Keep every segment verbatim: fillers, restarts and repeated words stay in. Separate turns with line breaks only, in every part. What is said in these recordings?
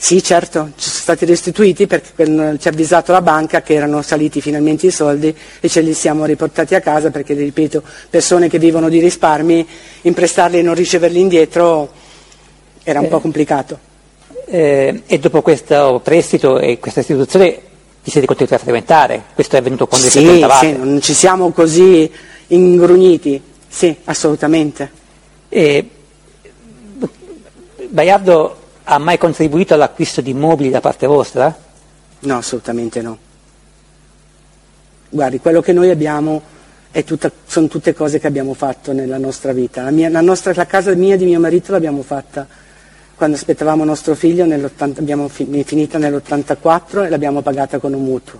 Sì, certo, ci sono stati restituiti perché ci ha avvisato la banca che erano saliti finalmente i soldi e ce li siamo riportati a casa perché, ripeto, persone che vivono di risparmi, imprestarli e non riceverli indietro era un eh, po' complicato.
Eh, e dopo questo prestito e questa istituzione vi siete continuati a frequentare? Questo è avvenuto quando vi frequentavate?
Sì, non ci siamo così ingrugniti, sì, assolutamente.
E Baiardo ha mai contribuito all'acquisto di immobili da parte vostra?
No, assolutamente no. Guardi, quello che noi abbiamo è tutta, sono tutte cose che abbiamo fatto nella nostra vita. La, mia, la, nostra, la casa mia e di mio marito l'abbiamo fatta quando aspettavamo nostro figlio, abbiamo finita nell'ottantaquattro e l'abbiamo pagata con un mutuo.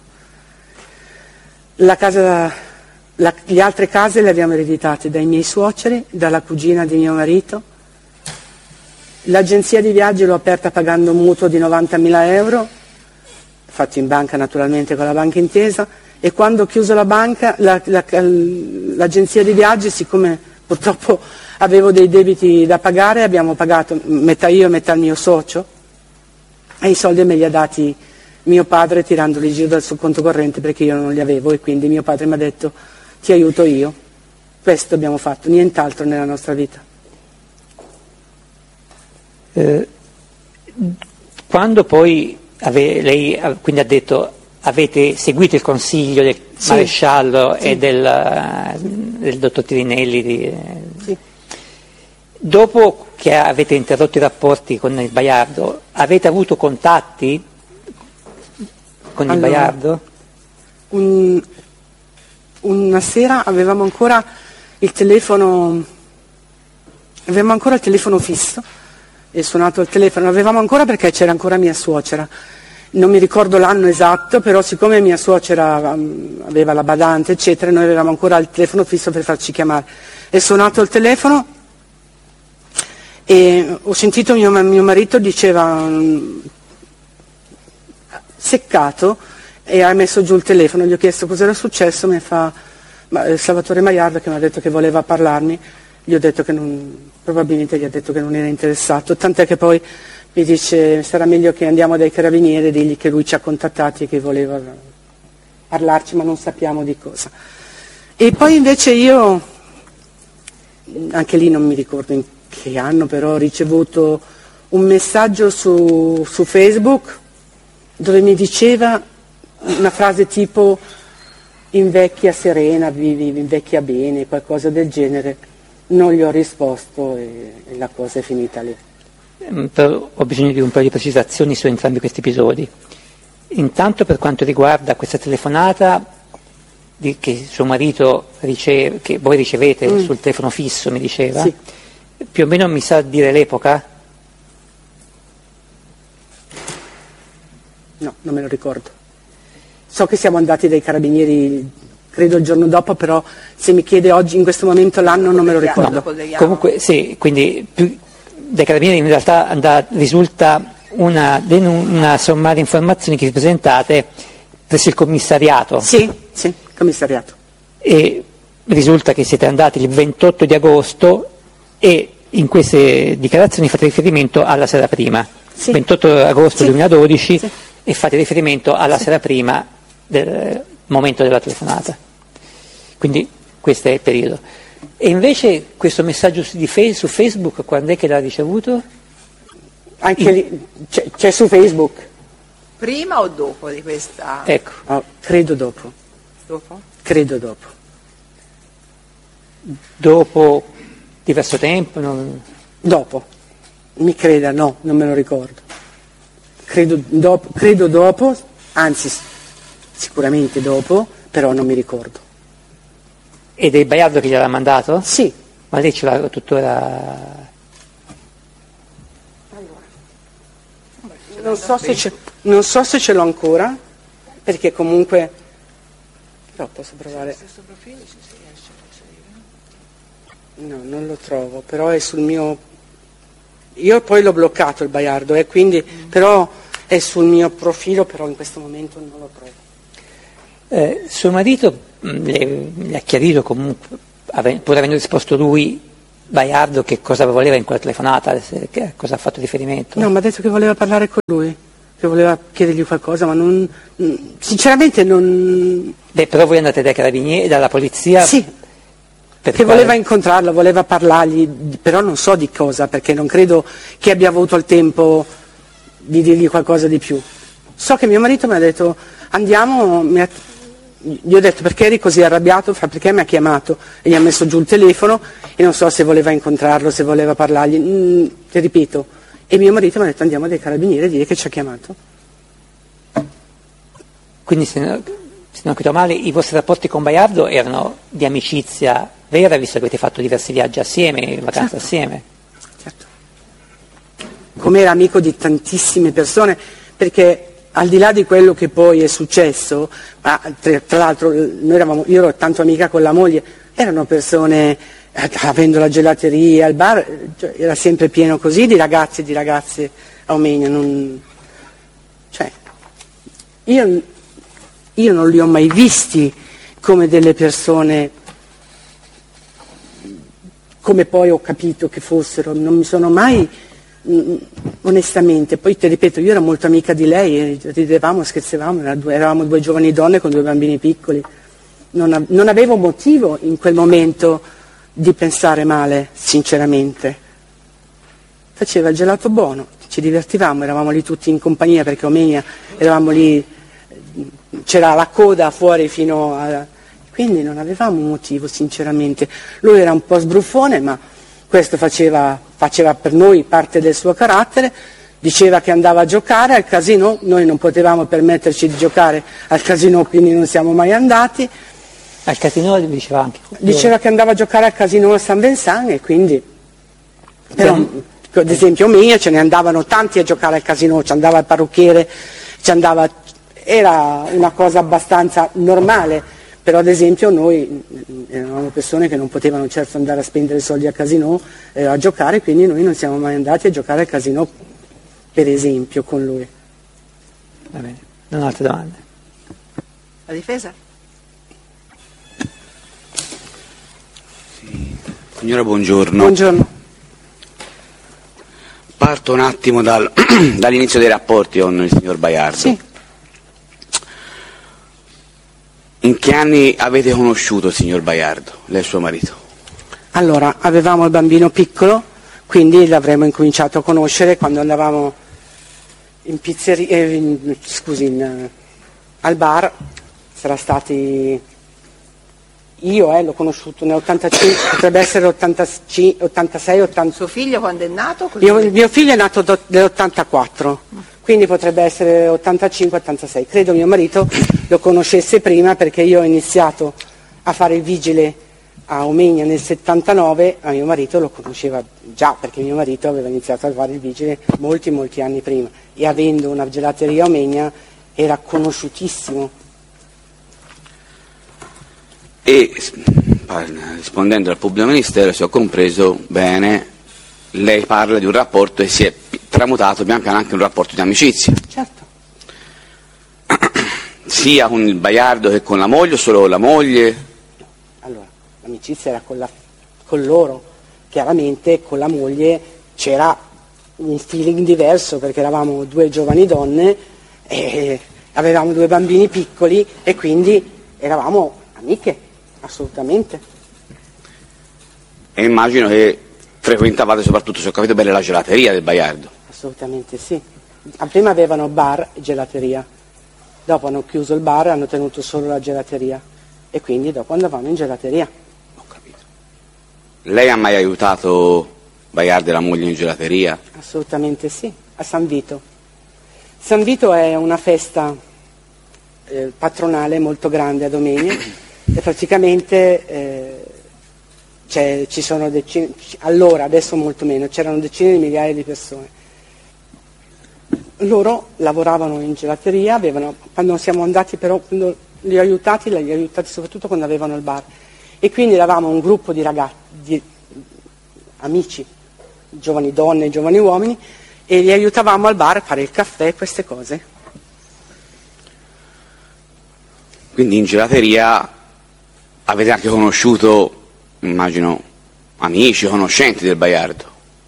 La casa, la, le altre case le abbiamo ereditate dai miei suoceri, dalla cugina di mio marito. L'agenzia di viaggi l'ho aperta pagando un mutuo di novantamila euro, fatto in banca naturalmente con la banca intesa, e quando ho chiuso la banca, la, la, l'agenzia di viaggi, siccome purtroppo avevo dei debiti da pagare, abbiamo pagato metà io e metà il mio socio, e i soldi me li ha dati mio padre tirandoli giù dal suo conto corrente perché io non li avevo, e quindi mio padre mi ha detto ti aiuto io. Questo abbiamo fatto, nient'altro nella nostra vita.
Eh, quando poi ave, lei quindi ha detto avete seguito il consiglio del sì. maresciallo sì. e del, del dottor Tirinelli di, sì. dopo che avete interrotto i rapporti con il Baiardo, avete avuto contatti con allora, il Baiardo?
Un, una sera avevamo ancora il telefono avevamo ancora il telefono fisso. È suonato il telefono, l'avevamo ancora perché c'era ancora mia suocera, non mi ricordo l'anno esatto, però siccome mia suocera um, aveva la badante eccetera, noi avevamo ancora il telefono fisso per farci chiamare. È suonato il telefono e ho sentito mio, mio marito diceva um, seccato, e ha messo giù il telefono, gli ho chiesto cos'era successo, mi fa ma, Salvatore Baiardo che mi ha detto che voleva parlarmi. Gli ho detto che non, probabilmente gli ha detto che non era interessato, tant'è che poi mi dice sarà meglio che andiamo dai carabinieri e digli che lui ci ha contattati e che voleva parlarci ma non sappiamo di cosa. E poi invece io, anche lì non mi ricordo in che anno, però ho ricevuto un messaggio su, su Facebook dove mi diceva una frase tipo invecchia serena, vivi, invecchia bene, qualcosa del genere. Non gli ho risposto e, e la cosa è finita lì.
Però ho bisogno di un paio di precisazioni su entrambi questi episodi. Intanto per quanto riguarda questa telefonata di, che suo marito riceve, che voi ricevete mm. sul telefono fisso, mi diceva,
sì.
più o meno mi sa dire l'epoca?
No, non me lo ricordo. So che siamo andati dai carabinieri credo il giorno dopo, però se mi chiede oggi in questo momento l'anno non me lo ricordo.
No, comunque sì, quindi più, dai carabinieri in realtà andà, risulta una, una sommaria informazioni che vi presentate presso il commissariato.
Sì, sì, commissariato.
E risulta che siete andati il ventotto di agosto e in queste dichiarazioni fate riferimento alla sera prima, sì. ventotto agosto sì. duemiladodici sì. e fate riferimento alla sì. sera prima del momento della telefonata. Quindi questo è il periodo. E invece questo messaggio di fe- su Facebook quando è che l'ha ricevuto?
Anche In... lì c'è, c'è su Facebook.
Prima o dopo di questa?
Ecco.
Oh, credo dopo.
Dopo?
Credo dopo.
Dopo diverso tempo? Non...
Dopo. Mi creda, no, non me lo ricordo. Credo dopo, credo dopo, anzi sicuramente dopo, però non mi ricordo.
Ed è il Baiardo che gliel'ha mandato?
Sì.
Ma lei ce l'ha tuttora?
Allora. Non so, se ce, non so se ce l'ho ancora, perché comunque... Però posso provare... No, non lo trovo, però è sul mio... Io poi l'ho bloccato il Baiardo, eh, quindi, mm. però è sul mio profilo, però in questo momento non lo trovo.
Eh, suo marito le, le ha chiarito comunque, pur avendo risposto lui, Baiardo che cosa voleva in quella telefonata, se, che, cosa ha fatto riferimento?
No, mi ha detto che voleva parlare con lui, che voleva chiedergli qualcosa, ma non, sinceramente non...
Beh, però voi andate dai carabinieri, dalla polizia?
Sì, che quale... voleva incontrarlo, voleva parlargli, però non so di cosa, perché non credo che abbia avuto il tempo di dirgli qualcosa di più. So che mio marito mi ha detto, andiamo, mi ha... gli ho detto perché eri così arrabbiato, fa perché mi ha chiamato e gli ha messo giù il telefono e non so se voleva incontrarlo, se voleva parlargli, mm, ti ripeto, e mio marito mi ha detto andiamo dai carabinieri a dire che ci ha chiamato.
Quindi se non, se non ho capito male, i vostri rapporti con Baiardo erano di amicizia vera, visto che avete fatto diversi viaggi assieme, vacanze certo. assieme?
Certo. Come era amico di tantissime persone, perché al di là di quello che poi è successo, ma tra, tra l'altro noi eravamo, io ero tanto amica con la moglie, erano persone, eh, avendo la gelateria, il bar, cioè, era sempre pieno così di ragazzi e di ragazze a Omegna, non, cioè, io, io non li ho mai visti come delle persone, come poi ho capito che fossero, non mi sono mai... onestamente, poi ti ripeto, io ero molto amica di lei, ridevamo, scherzavamo, eravamo due giovani donne con due bambini piccoli, non, non avevo motivo in quel momento di pensare male, sinceramente. Faceva il gelato buono, ci divertivamo, eravamo lì tutti in compagnia perché Omegna, eravamo lì, c'era la coda fuori fino a... quindi non avevamo motivo, sinceramente. Lui era un po' sbruffone, ma questo faceva, faceva per noi parte del suo carattere, diceva che andava a giocare al casino, noi non potevamo permetterci di giocare al casino, quindi non siamo mai andati.
Al casino diceva anche?
Diceva che andava a giocare al casino a San Vincent e quindi, però, ad esempio Omegna ce ne andavano tanti a giocare al casino, ci andava il parrucchiere, ci andava, era una cosa abbastanza normale. Però ad esempio noi eravamo persone che non potevano certo andare a spendere soldi al casino, eh, a giocare, quindi noi non siamo mai andati a giocare al casino, per esempio, con lui.
Va bene, non ho altre domande.
La difesa?
Sì. Signora, buongiorno.
Buongiorno.
Parto un attimo dal, dall'inizio dei rapporti con il signor Baiardo.
Sì.
In che anni avete conosciuto il signor Baiardo, lei e suo marito?
Allora, avevamo il bambino piccolo, quindi l'avremmo incominciato a conoscere quando andavamo in pizzeria, eh, in, scusi, in, al bar, sarà stati, io eh, l'ho conosciuto nell'ottantacinque, potrebbe essere ottantasei ottanta.
Suo figlio quando è nato? Così?
Io, il mio figlio è nato do, nell'ottantaquattro. Quindi potrebbe essere ottantacinque ottantasei. Credo mio marito lo conoscesse prima perché io ho iniziato a fare il vigile a Omegna nel settantanove, ma mio marito lo conosceva già perché mio marito aveva iniziato a fare il vigile molti molti anni prima e avendo una gelateria a Omegna era conosciutissimo.
E rispondendo al pubblico ministero, se ho compreso bene, lei parla di un rapporto e si è tramutato pian piano anche un rapporto di amicizia.
Certo.
Sia con il Baiardo che con la moglie o solo con la moglie?
Allora, l'amicizia era con, la, con loro, chiaramente con la moglie c'era un feeling diverso perché eravamo due giovani donne e avevamo due bambini piccoli e quindi eravamo amiche, assolutamente.
E immagino che frequentavate soprattutto, se ho capito bene, la gelateria del Baiardo.
Assolutamente sì. Prima avevano bar e gelateria, dopo hanno chiuso il bar e hanno tenuto solo la gelateria e quindi dopo andavamo in gelateria.
Ho capito. Lei ha mai aiutato Baiardo e la moglie in gelateria?
Assolutamente sì, a San Vito. San Vito è una festa eh, patronale molto grande ad Omegna e praticamente eh, c'è, ci sono decine, allora adesso molto meno, c'erano decine di migliaia di persone. Loro lavoravano in gelateria, avevano, quando siamo andati però, quando li ho aiutati, li ho aiutati soprattutto quando avevano il bar. E quindi eravamo un gruppo di ragazzi, di amici, giovani donne, giovani uomini, e li aiutavamo al bar a fare il caffè, queste cose.
Quindi in gelateria avete anche conosciuto, immagino, amici, conoscenti del Baiardo.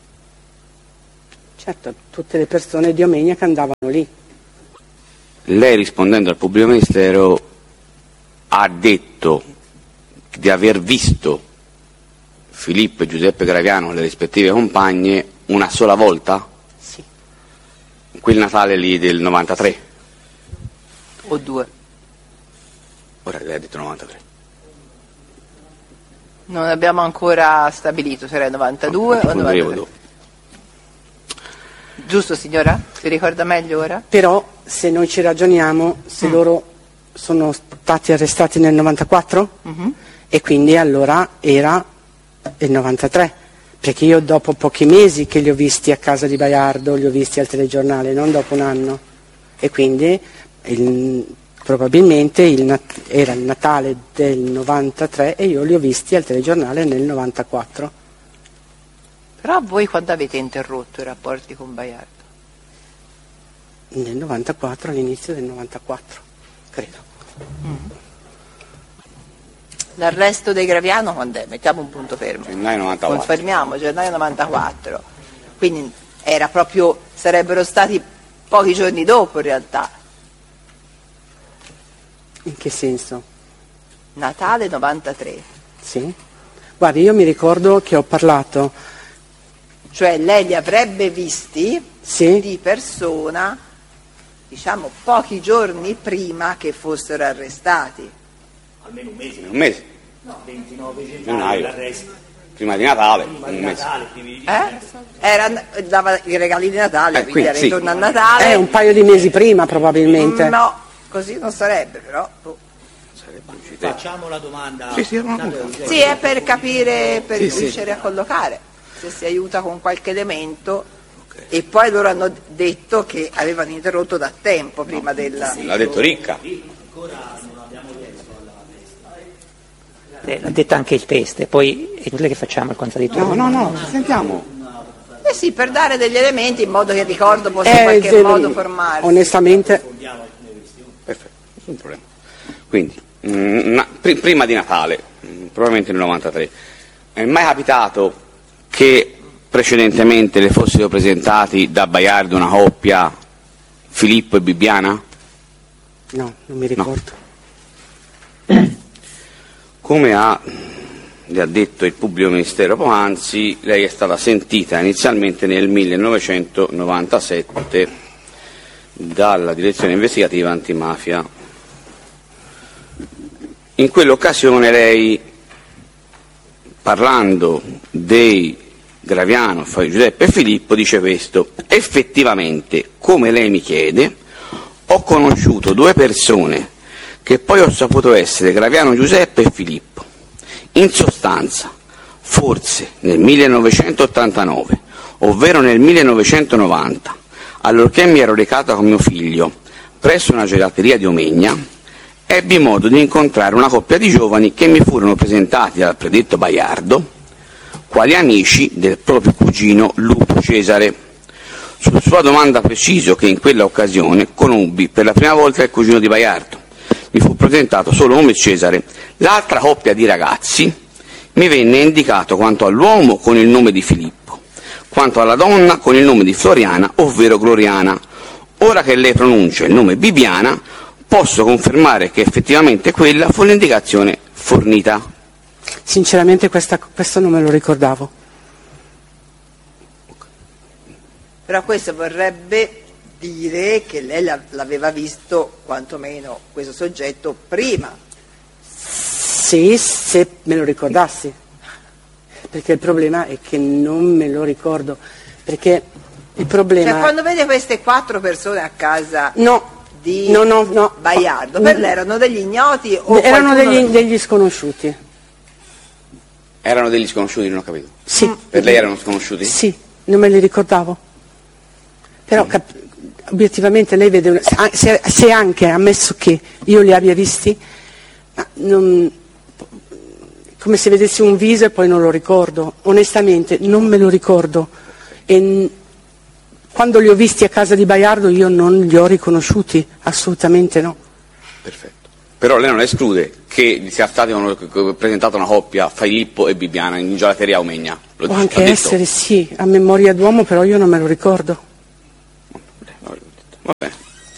Certo, tutte le persone di Omegna che andavano lì.
Lei, rispondendo al pubblico ministero, ha detto di aver visto Filippo e Giuseppe Graviano, le rispettive compagne, una sola volta?
Sì.
Quel Natale lì del novantatré?
O due.
Ora lei ha detto novantatré.
Non abbiamo ancora stabilito se era novantadue o novantatré. Giusto, signora? Si ricorda meglio ora?
Però se noi ci ragioniamo, se mm. loro sono stati arrestati nel novantaquattro mm-hmm. e quindi allora era il novantatré, perché io dopo pochi mesi che li ho visti a casa di Baiardo, li ho visti al telegiornale, non dopo un anno, e quindi il, probabilmente il nat- era il Natale del novantatré e io li ho visti al telegiornale nel novantaquattro.
Però voi quando avete interrotto i rapporti con Baiardo?
Nel novantaquattro, all'inizio del novantaquattro, credo.
Mm. L'arresto dei Graviano quando è? Mettiamo un punto fermo.
Gennaio novantaquattro.
Confermiamo, gennaio novantaquattro. Quindi era proprio, sarebbero stati pochi giorni dopo in realtà.
In che senso?
Natale novantatré.
Sì. Guardi, io mi ricordo che ho parlato...
Cioè lei li avrebbe visti
sì.
di persona, diciamo, pochi giorni prima che fossero arrestati.
Almeno un mese.
Un mese?
No, ventinove gennaio l'arresto.
Prima di Natale,
Prima
un
di
mese.
Natale, primi di
Eh? Era, dava i regali di Natale,
Eh,
quindi era
quindi,
intorno
sì.
a Natale.
Eh, un paio di mesi prima probabilmente.
No, così non sarebbe però. Oh.
Facciamo la domanda.
Sì, sì, no,
Tanto
no.
è
Sì, è per capire, per
Sì, sì.
riuscire a collocare, se si aiuta con qualche elemento. Okay. E poi loro hanno detto che avevano interrotto da tempo prima
no,
della...
Sì, l'ha detto Ricca.
Ancora non abbiamo detto alla testa.
Eh, l'ha detto anche il teste, poi è inutile che facciamo il contraddittorio.
No, no, no, sentiamo.
Eh sì, per dare degli elementi in modo che il ricordo possa
Eh,
in qualche
se-
modo formarsi.
Onestamente,
Perfetto, nessun problema. Quindi, mh, na- pr- prima di Natale, mh, probabilmente nel novantatré, è mai capitato che precedentemente le fossero presentati da Baiardo una coppia, Filippo e Bibbiana?
no, non mi ricordo.
Come ha, le ha detto il pubblico ministero poc'anzi, lei è stata sentita inizialmente nel millenovecentonovantasette dalla direzione investigativa antimafia. In quell'occasione lei, parlando dei Graviano, Giuseppe e Filippo, dice questo: effettivamente, come lei mi chiede, ho conosciuto due persone che poi ho saputo essere Graviano Giuseppe e Filippo. In sostanza, forse nel millenovecentottantanove, ovvero nel millenovecentonovanta, allorché mi ero recata con mio figlio presso una gelateria di Omegna, ebbi modo di incontrare una coppia di giovani che mi furono presentati dal predetto Baiardo quali amici del proprio cugino Lupo Cesare. Su sua domanda preciso che in quella occasione conobbi per la prima volta il cugino di Baiardo. Mi fu presentato solo come Cesare. L'altra coppia di ragazzi mi venne indicato quanto all'uomo con il nome di Filippo, quanto alla donna con il nome di Floriana, ovvero Gloriana. Ora che lei pronuncia il nome Bibbiana, posso confermare che effettivamente quella fu l'indicazione fornita.
Sinceramente questa, questo non me lo ricordavo.
Però questo vorrebbe dire che lei la- l'aveva visto quantomeno questo soggetto prima.
Sì, se me lo ricordassi. Perché il problema è che non me lo ricordo. Perché il problema...
Cioè quando vede queste quattro persone a casa
No,
di
no, no, no.
Baiardo, per lei erano degli ignoti o
erano
qualcuno-
degli, degli sconosciuti.
Erano degli sconosciuti, non ho capito.
Sì.
Per lei erano sconosciuti?
Sì, non me li ricordavo. Però cap- obiettivamente lei vede, una- se, se anche ammesso che io li abbia visti, ma non, come se vedessi un viso e poi non lo ricordo. Onestamente non me lo ricordo. E n- quando li ho visti a casa di Baiardo io non li ho riconosciuti, assolutamente no.
Perfetto. Però lei non esclude che sia stata presentata una coppia, Filippo e Bibbiana, in gelateria Aumegna. Lo
Può anche essere, sì, a memoria d'uomo, però io non me lo ricordo.
Va bene.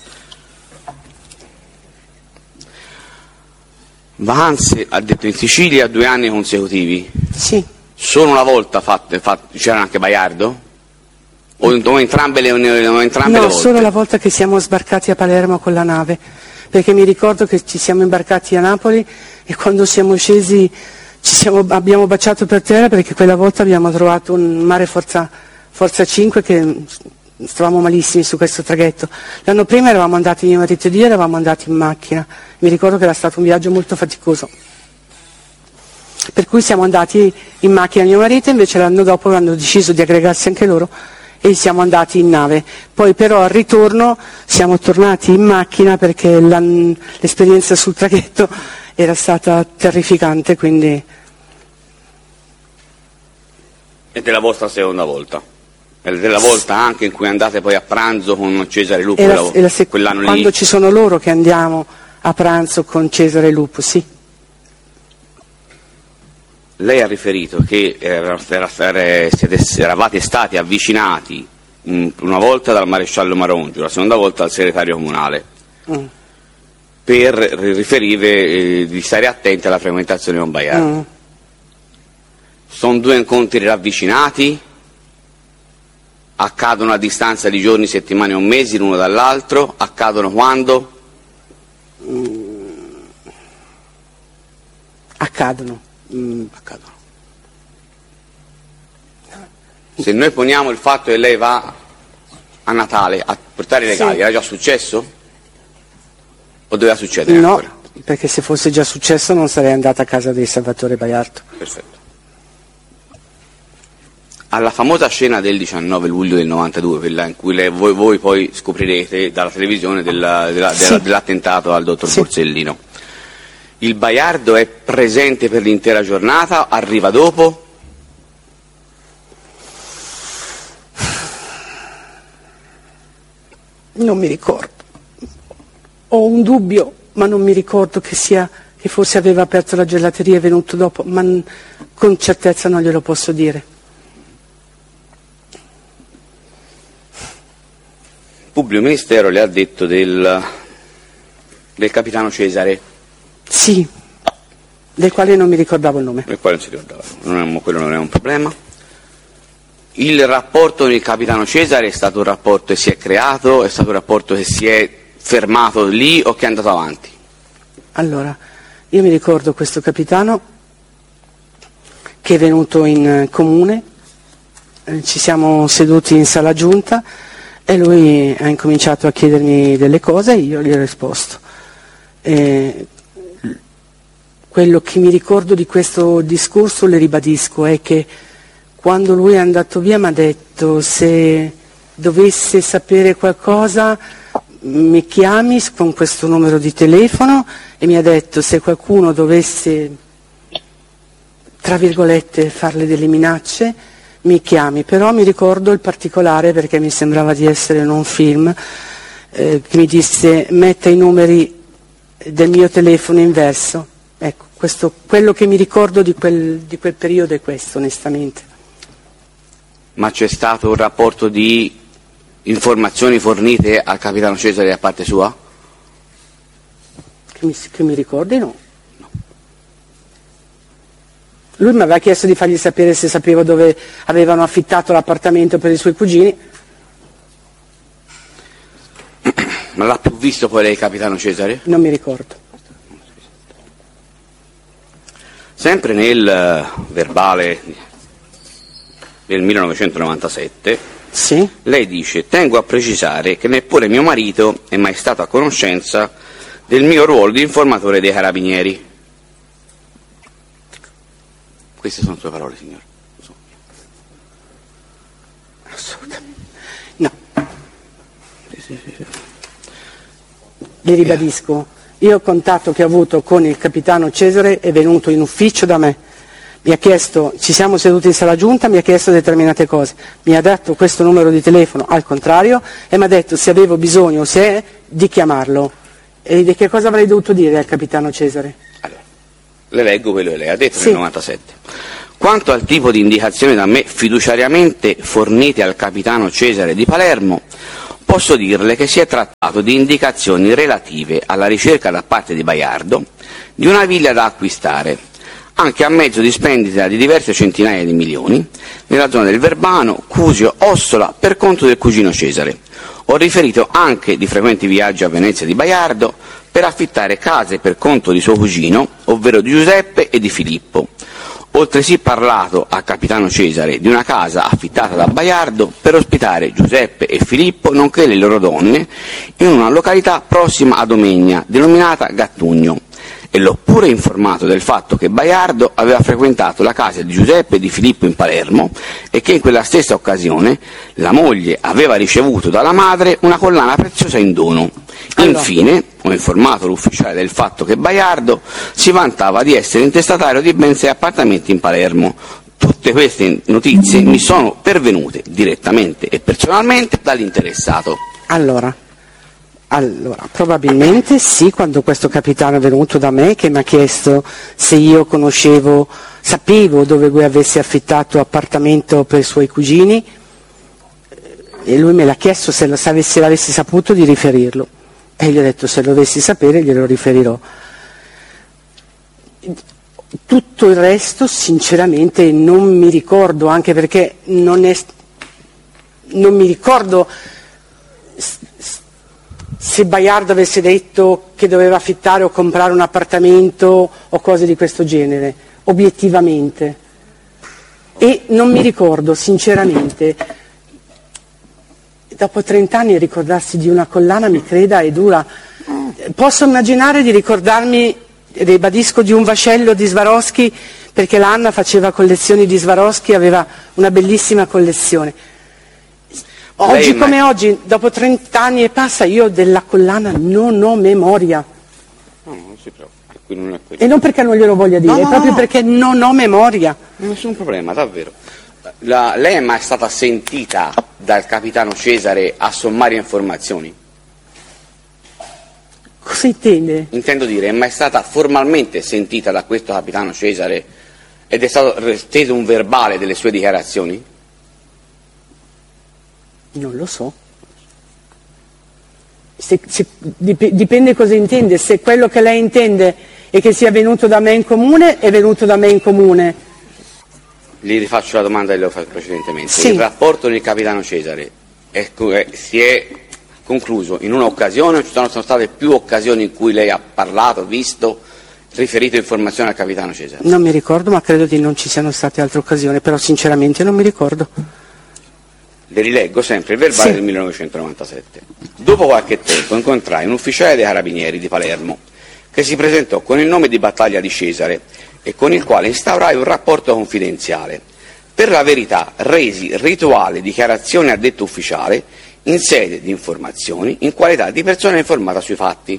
Vacanze, ha detto, in Sicilia due anni consecutivi.
Sì.
Solo una volta fatte, fatte, c'era anche Baiardo? O, o entrambe le, o entrambe
no,
le volte?
Solo la volta che siamo sbarcati a Palermo con la nave, perché mi ricordo che ci siamo imbarcati a Napoli e quando siamo scesi ci siamo, abbiamo baciato per terra, perché quella volta abbiamo trovato un mare forza, forza cinque che stavamo malissimi su questo traghetto. L'anno prima eravamo andati, mio marito ed io eravamo andati in macchina, mi ricordo che era stato un viaggio molto faticoso, per cui siamo andati in macchina mio marito, invece l'anno dopo hanno deciso di aggregarsi anche loro e siamo andati in nave. Poi però al ritorno siamo tornati in macchina perché l'esperienza sul traghetto era stata terrificante, quindi...
E della vostra seconda volta? E della volta anche in cui andate poi a pranzo con Cesare Lupo,
e la, e la sec-
quell'anno lì?
Quando ci sono loro che andiamo a pranzo con Cesare Lupo, sì.
Lei ha riferito che era, era, era, siete, eravate stati avvicinati mh, una volta dal maresciallo Marongio, la seconda volta dal segretario comunale, mm. per riferire eh, di stare attenti alla frequentazione con Baiardo. Mm. Sono due incontri ravvicinati? Accadono a distanza di giorni, settimane o mesi l'uno dall'altro? Accadono quando?
Mm. Accadono.
Mm. Accadono. Se noi poniamo il fatto che lei va a Natale a portare i regali, sì. Era già successo? O doveva succedere
no,
ancora?
Perché se fosse già successo non sarei andata a casa di Salvatore Baiardo.
Perfetto. Alla famosa scena del diciannove luglio del novantadue, quella in cui le, voi, voi poi scoprirete dalla televisione della, della, sì. della, dell'attentato al dottor sì. Borsellino, il Baiardo è presente per l'intera giornata, arriva dopo?
Non mi ricordo. Ho un dubbio, ma non mi ricordo che sia che forse aveva aperto la gelateria e è venuto dopo, ma n- con certezza non glielo posso dire.
Il pubblico ministero le ha detto del, del capitano Cesare.
Sì, del quale non mi ricordavo il nome.
Del quale non si ricordava, non è, quello non è un problema. Il rapporto con il capitano Cesare è stato un rapporto che si è creato, è stato un rapporto che si è fermato lì o che è andato avanti?
Allora, io mi ricordo questo capitano che è venuto in comune, eh, ci siamo seduti in sala giunta e lui ha incominciato a chiedermi delle cose e io gli ho risposto. Eh, quello che mi ricordo di questo discorso, le ribadisco, è che quando lui è andato via mi ha detto: se dovesse sapere qualcosa mi chiami con questo numero di telefono, e mi ha detto: se qualcuno dovesse, tra virgolette, farle delle minacce, mi chiami. Però mi ricordo il particolare, perché mi sembrava di essere in un film, eh, che mi disse: metta i numeri del mio telefono in verso. Ecco, questo, quello che mi ricordo di quel, di quel periodo è questo, onestamente.
Ma c'è stato un rapporto di informazioni fornite al capitano Cesare da parte sua?
Che mi, che mi ricordi no. no. Lui mi aveva chiesto di fargli sapere se sapevo dove avevano affittato l'appartamento per i suoi cugini.
Ma l'ha più visto poi lei, capitano Cesare?
Non mi ricordo.
Sempre nel verbale del millenovecentonovantasette,
sì?
Lei dice: tengo a precisare che neppure mio marito è mai stato a conoscenza del mio ruolo di informatore dei carabinieri. Queste sono sue parole, signore?
Assolutamente. No. Sì, sì, sì. Le ribadisco, io il contatto che ho avuto con il capitano Cesare è venuto in ufficio da me. Mi ha chiesto, ci siamo seduti in sala giunta, mi ha chiesto determinate cose, mi ha dato questo numero di telefono al contrario e mi ha detto se avevo bisogno, se è, di chiamarlo. E di che cosa avrei dovuto dire al capitano Cesare?
Allora, le leggo quello che lei ha detto
sì.
nel novantasette. Quanto al tipo di indicazioni da me fiduciariamente fornite al capitano Cesare di Palermo, posso dirle che si è trattato di indicazioni relative alla ricerca da parte di Baiardo di una villa da acquistare, anche a mezzo di spendita di diverse centinaia di milioni, nella zona del Verbano, Cusio, Ossola, per conto del cugino Cesare. Ho riferito anche di frequenti viaggi a Venezia di Baiardo per affittare case per conto di suo cugino, ovvero di Giuseppe e di Filippo. Oltresì parlato a capitano Cesare di una casa affittata da Baiardo per ospitare Giuseppe e Filippo, nonché le loro donne, in una località prossima a Domegna, denominata Gattugno. E l'ho pure informato del fatto che Baiardo aveva frequentato la casa di Giuseppe e di Filippo in Palermo e che in quella stessa occasione la moglie aveva ricevuto dalla madre una collana preziosa in dono.
Allora.
Infine ho informato l'ufficiale del fatto che Baiardo si vantava di essere intestatario di ben sei appartamenti in Palermo. Tutte queste notizie mi sono pervenute direttamente e personalmente dall'interessato.
Allora. Allora, probabilmente sì, quando questo capitano è venuto da me che mi ha chiesto se io conoscevo, sapevo dove lui avesse affittato appartamento per i suoi cugini, e lui me l'ha chiesto se, lo, se l'avessi saputo di riferirlo, e gli ho detto se lo dovessi sapere glielo riferirò. Tutto il resto sinceramente non mi ricordo, anche perché non, è, non mi ricordo se Baiardo avesse detto che doveva affittare o comprare un appartamento o cose di questo genere, obiettivamente. E non mi ricordo, sinceramente, dopo trent'anni ricordarsi di una collana, mi creda, è dura. Posso immaginare di ricordarmi, ribadisco, di un vascello di Swarovski, perché l'Anna faceva collezioni di Swarovski, aveva una bellissima collezione. Oggi
Lei
come
ma...
oggi, dopo trent'anni e passa, io della collana non ho memoria.
No, non si preoccupi, qui non è quello.
E non perché non glielo voglia dire,
No, no,
è proprio
no.
perché non ho memoria.
Nessun problema, davvero. La, lei è mai stata sentita dal capitano Cesare a sommare informazioni?
Cosa intende?
Intendo dire, è mai stata formalmente sentita da questo capitano Cesare ed è stato steso un verbale delle sue dichiarazioni?
Non lo so. Se, se, dip, dipende cosa intende. Se quello che lei intende è che sia venuto da me in comune, è venuto da me in comune.
Gli rifaccio la domanda che le ho fatto precedentemente.
Sì.
Il rapporto con il capitano Cesare è, è, si è concluso in un'occasione o ci sono, sono state più occasioni in cui lei ha parlato, visto, riferito informazioni al capitano Cesare?
Non mi ricordo, ma credo di non ci siano state altre occasioni, però sinceramente non mi ricordo.
Le rileggo sempre il verbale
sì.
del millenovecentonovantasette. Dopo qualche tempo incontrai un ufficiale dei carabinieri di Palermo che si presentò con il nome di Battaglia di Cesare e con il quale instaurai un rapporto confidenziale. Per la verità resi rituale dichiarazione a detto ufficiale in sede di informazioni in qualità di persona informata sui fatti.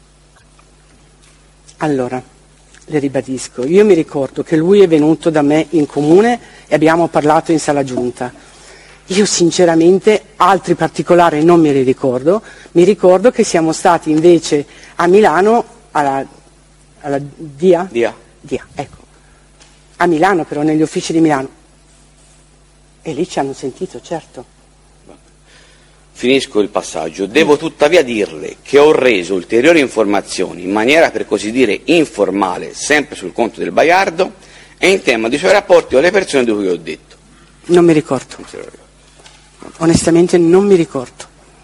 Allora, le ribadisco, io mi ricordo che lui è venuto da me in comune e abbiamo parlato in sala giunta. Io sinceramente altri particolari non me li ricordo, mi ricordo che siamo stati invece a Milano, alla, alla Dia?
Dia.
Dia, ecco, a Milano però, negli uffici di Milano, e lì ci hanno sentito, certo.
Finisco il passaggio. Devo tuttavia dirle che ho reso ulteriori informazioni in maniera per così dire informale, sempre sul conto del Baiardo, e in tema di suoi rapporti con le persone di cui ho detto.
Non mi ricordo.
Non se lo ricordo.
Onestamente non mi ricordo.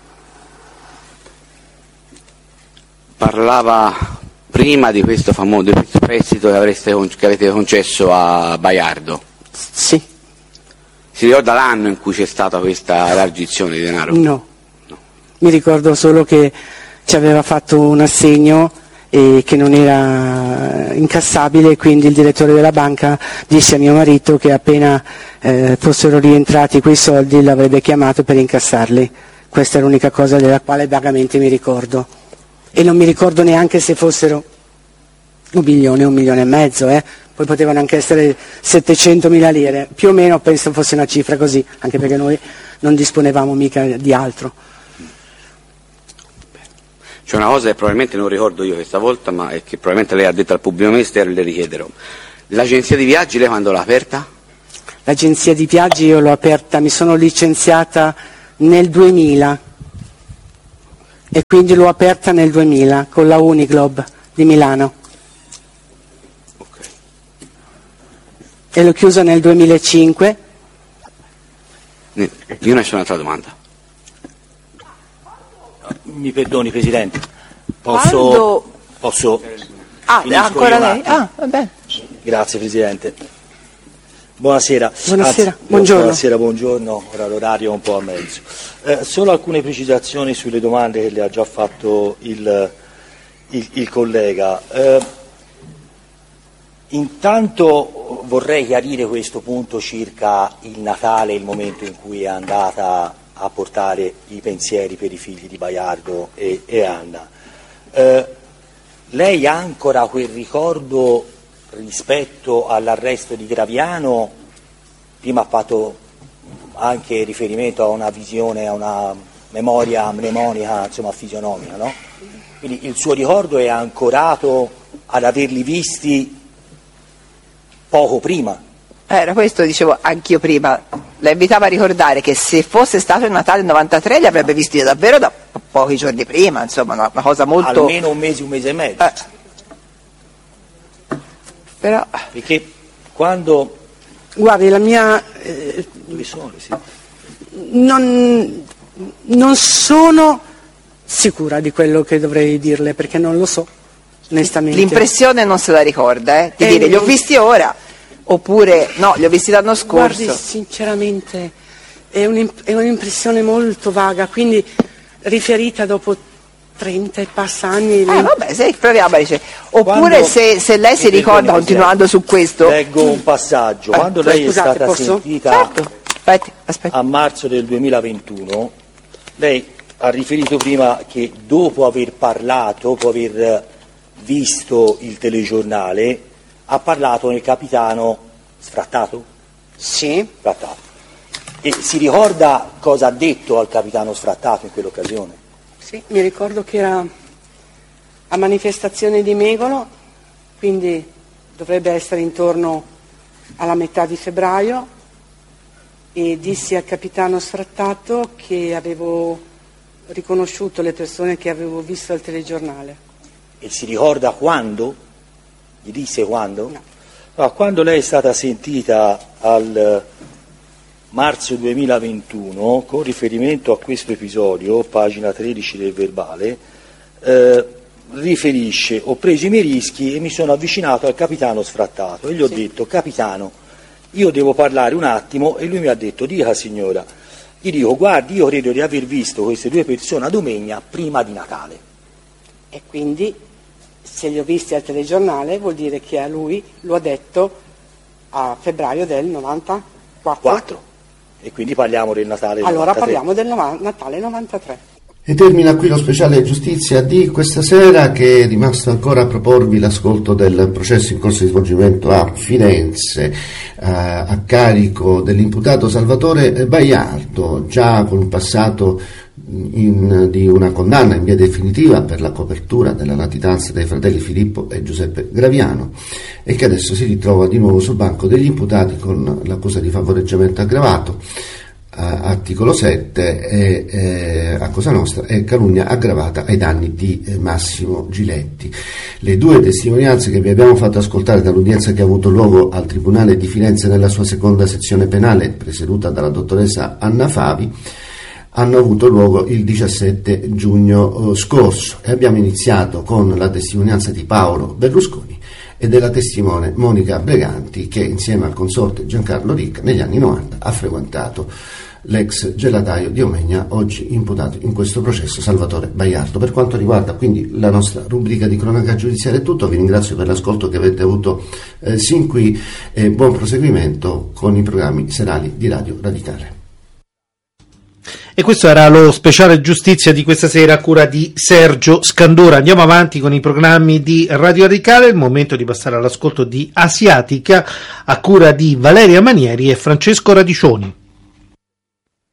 Parlava prima di questo famoso di questo prestito che, avreste, che avete concesso a Baiardo.
Sì.
Si ricorda l'anno in cui c'è stata questa elargizione di denaro?
No. no. Mi ricordo solo che ci aveva fatto un assegno e che non era incassabile, e quindi il direttore della banca disse a mio marito che appena eh, fossero rientrati quei soldi l'avrebbe chiamato per incassarli. Questa è l'unica cosa della quale vagamente mi ricordo, e non mi ricordo neanche se fossero un milione, un milione e mezzo, eh? Poi potevano anche essere settecentomila lire, più o meno penso fosse una cifra così, anche perché noi non disponevamo mica di altro.
C'è una cosa che probabilmente non ricordo io questa volta, ma è che probabilmente lei ha detto al pubblico ministero e le richiederò. L'agenzia di viaggi lei quando l'ha aperta?
L'agenzia di viaggi io l'ho aperta, mi sono licenziata nel duemila e quindi l'ho aperta nel duemila con la Uniglob di Milano.
Okay.
E l'ho chiusa nel duemilacinque.
Io ne sono un'altra domanda.
Mi perdoni Presidente, posso...
Quando...
posso
Ah, ancora lei? Ah, va bene.
Grazie Presidente. Buonasera.
Buonasera,
Anzi,
buongiorno.
Buonasera, buongiorno, ora l'orario è un po' a mezzo. Eh, solo alcune precisazioni sulle domande che le ha già fatto il, il, il collega. Eh, intanto vorrei chiarire questo punto circa il Natale, il momento in cui è andata a portare i pensieri per i figli di Baiardo e, e Anna. Eh, lei ha ancora quel ricordo rispetto all'arresto di Graviano? Prima ha fatto anche riferimento a una visione, a una memoria mnemonica, insomma fisionomica, no? Quindi il suo ricordo è ancorato ad averli visti poco prima.
Era questo, dicevo anch'io prima. La invitavo a ricordare che se fosse stato il Natale del novantatré li avrebbe visti davvero da po- pochi giorni prima, insomma, una, una cosa molto...
Almeno un mese, un mese e mezzo.
Eh. Però...
Perché quando...
Guardi, la mia... Eh,
Dove sono? Sì.
non, non sono sicura di quello che dovrei dirle, perché non lo so, onestamente.
L'impressione non se la ricorda, eh? Di
Eh,
dire li ho visti ora, oppure no, li ho visti l'anno scorso.
Guardi, sinceramente è, un'imp- è un'impressione molto vaga, quindi riferita dopo trenta e passa anni.
Eh vabbè, se, proviamo a dire. Oppure
Quando-
se, se lei si
Mi
ricorda,
perdoni,
continuando su questo...
Leggo un passaggio.
Eh,
Quando lei
scusate,
è stata
posso?
sentita
Certo, aspetti, aspetti.
a marzo del duemilaventuno, lei ha riferito prima che dopo aver parlato, dopo aver visto il telegiornale, ha parlato nel capitano Sfrattato?
Sì,
Sfrattato. E si ricorda cosa ha detto al capitano Sfrattato in quell'occasione?
sì, mi ricordo che era a manifestazione di Megolo, quindi dovrebbe essere intorno alla metà di febbraio, e dissi al capitano Sfrattato che avevo riconosciuto le persone che avevo visto al telegiornale.
E si ricorda quando? Gli disse quando?
No.
No, quando lei è stata sentita al marzo duemilaventuno, con riferimento a questo episodio, pagina tredici del verbale, eh, riferisce: ho preso i miei rischi e mi sono avvicinato al capitano Sfrattato e gli ho
Sì.
detto: capitano, io devo parlare un attimo. E lui mi ha detto: dica signora. Gli dico: guardi, io credo di aver visto queste due persone a domenica prima di Natale.
E quindi, se li ho visti al telegiornale, vuol dire che a lui lo ha detto a febbraio del novantaquattro.
Quattro. E quindi parliamo del Natale del
Allora
novantatré.
parliamo del nova- Natale novantatré.
E termina qui lo speciale giustizia di questa sera, che è rimasto ancora a proporvi l'ascolto del processo in corso di svolgimento a Firenze eh, a carico dell'imputato Salvatore Baiardo, già con un passato in, di una condanna in via definitiva per la copertura della latitanza dei fratelli Filippo e Giuseppe Graviano, e che adesso si ritrova di nuovo sul banco degli imputati con l'accusa di favoreggiamento aggravato, articolo sette, e, eh, a Cosa Nostra, e calunnia aggravata ai danni di eh, Massimo Giletti. Le due testimonianze che vi abbiamo fatto ascoltare dall'udienza che ha avuto luogo al Tribunale di Firenze nella sua seconda sezione penale, presieduta dalla dottoressa Anna Favi, hanno avuto luogo il diciassette giugno eh, scorso, e abbiamo iniziato con la testimonianza di Paolo Berlusconi e della testimone Monica Breganti, che insieme al consorte Giancarlo Ricca negli anni novanta ha frequentato l'ex gelataio di Omegna, oggi imputato in questo processo, Salvatore Baiardo. Per quanto riguarda quindi la nostra rubrica di cronaca giudiziaria è tutto. Vi ringrazio per l'ascolto che avete avuto eh, sin qui, e buon proseguimento con i programmi serali di Radio Radicale.
E questo era lo speciale giustizia di questa sera a cura di Sergio Scandura. Andiamo avanti con i programmi di Radio Radicale, è il momento di passare all'ascolto di Asiatica a cura di Valeria Manieri e Francesco Radicioni.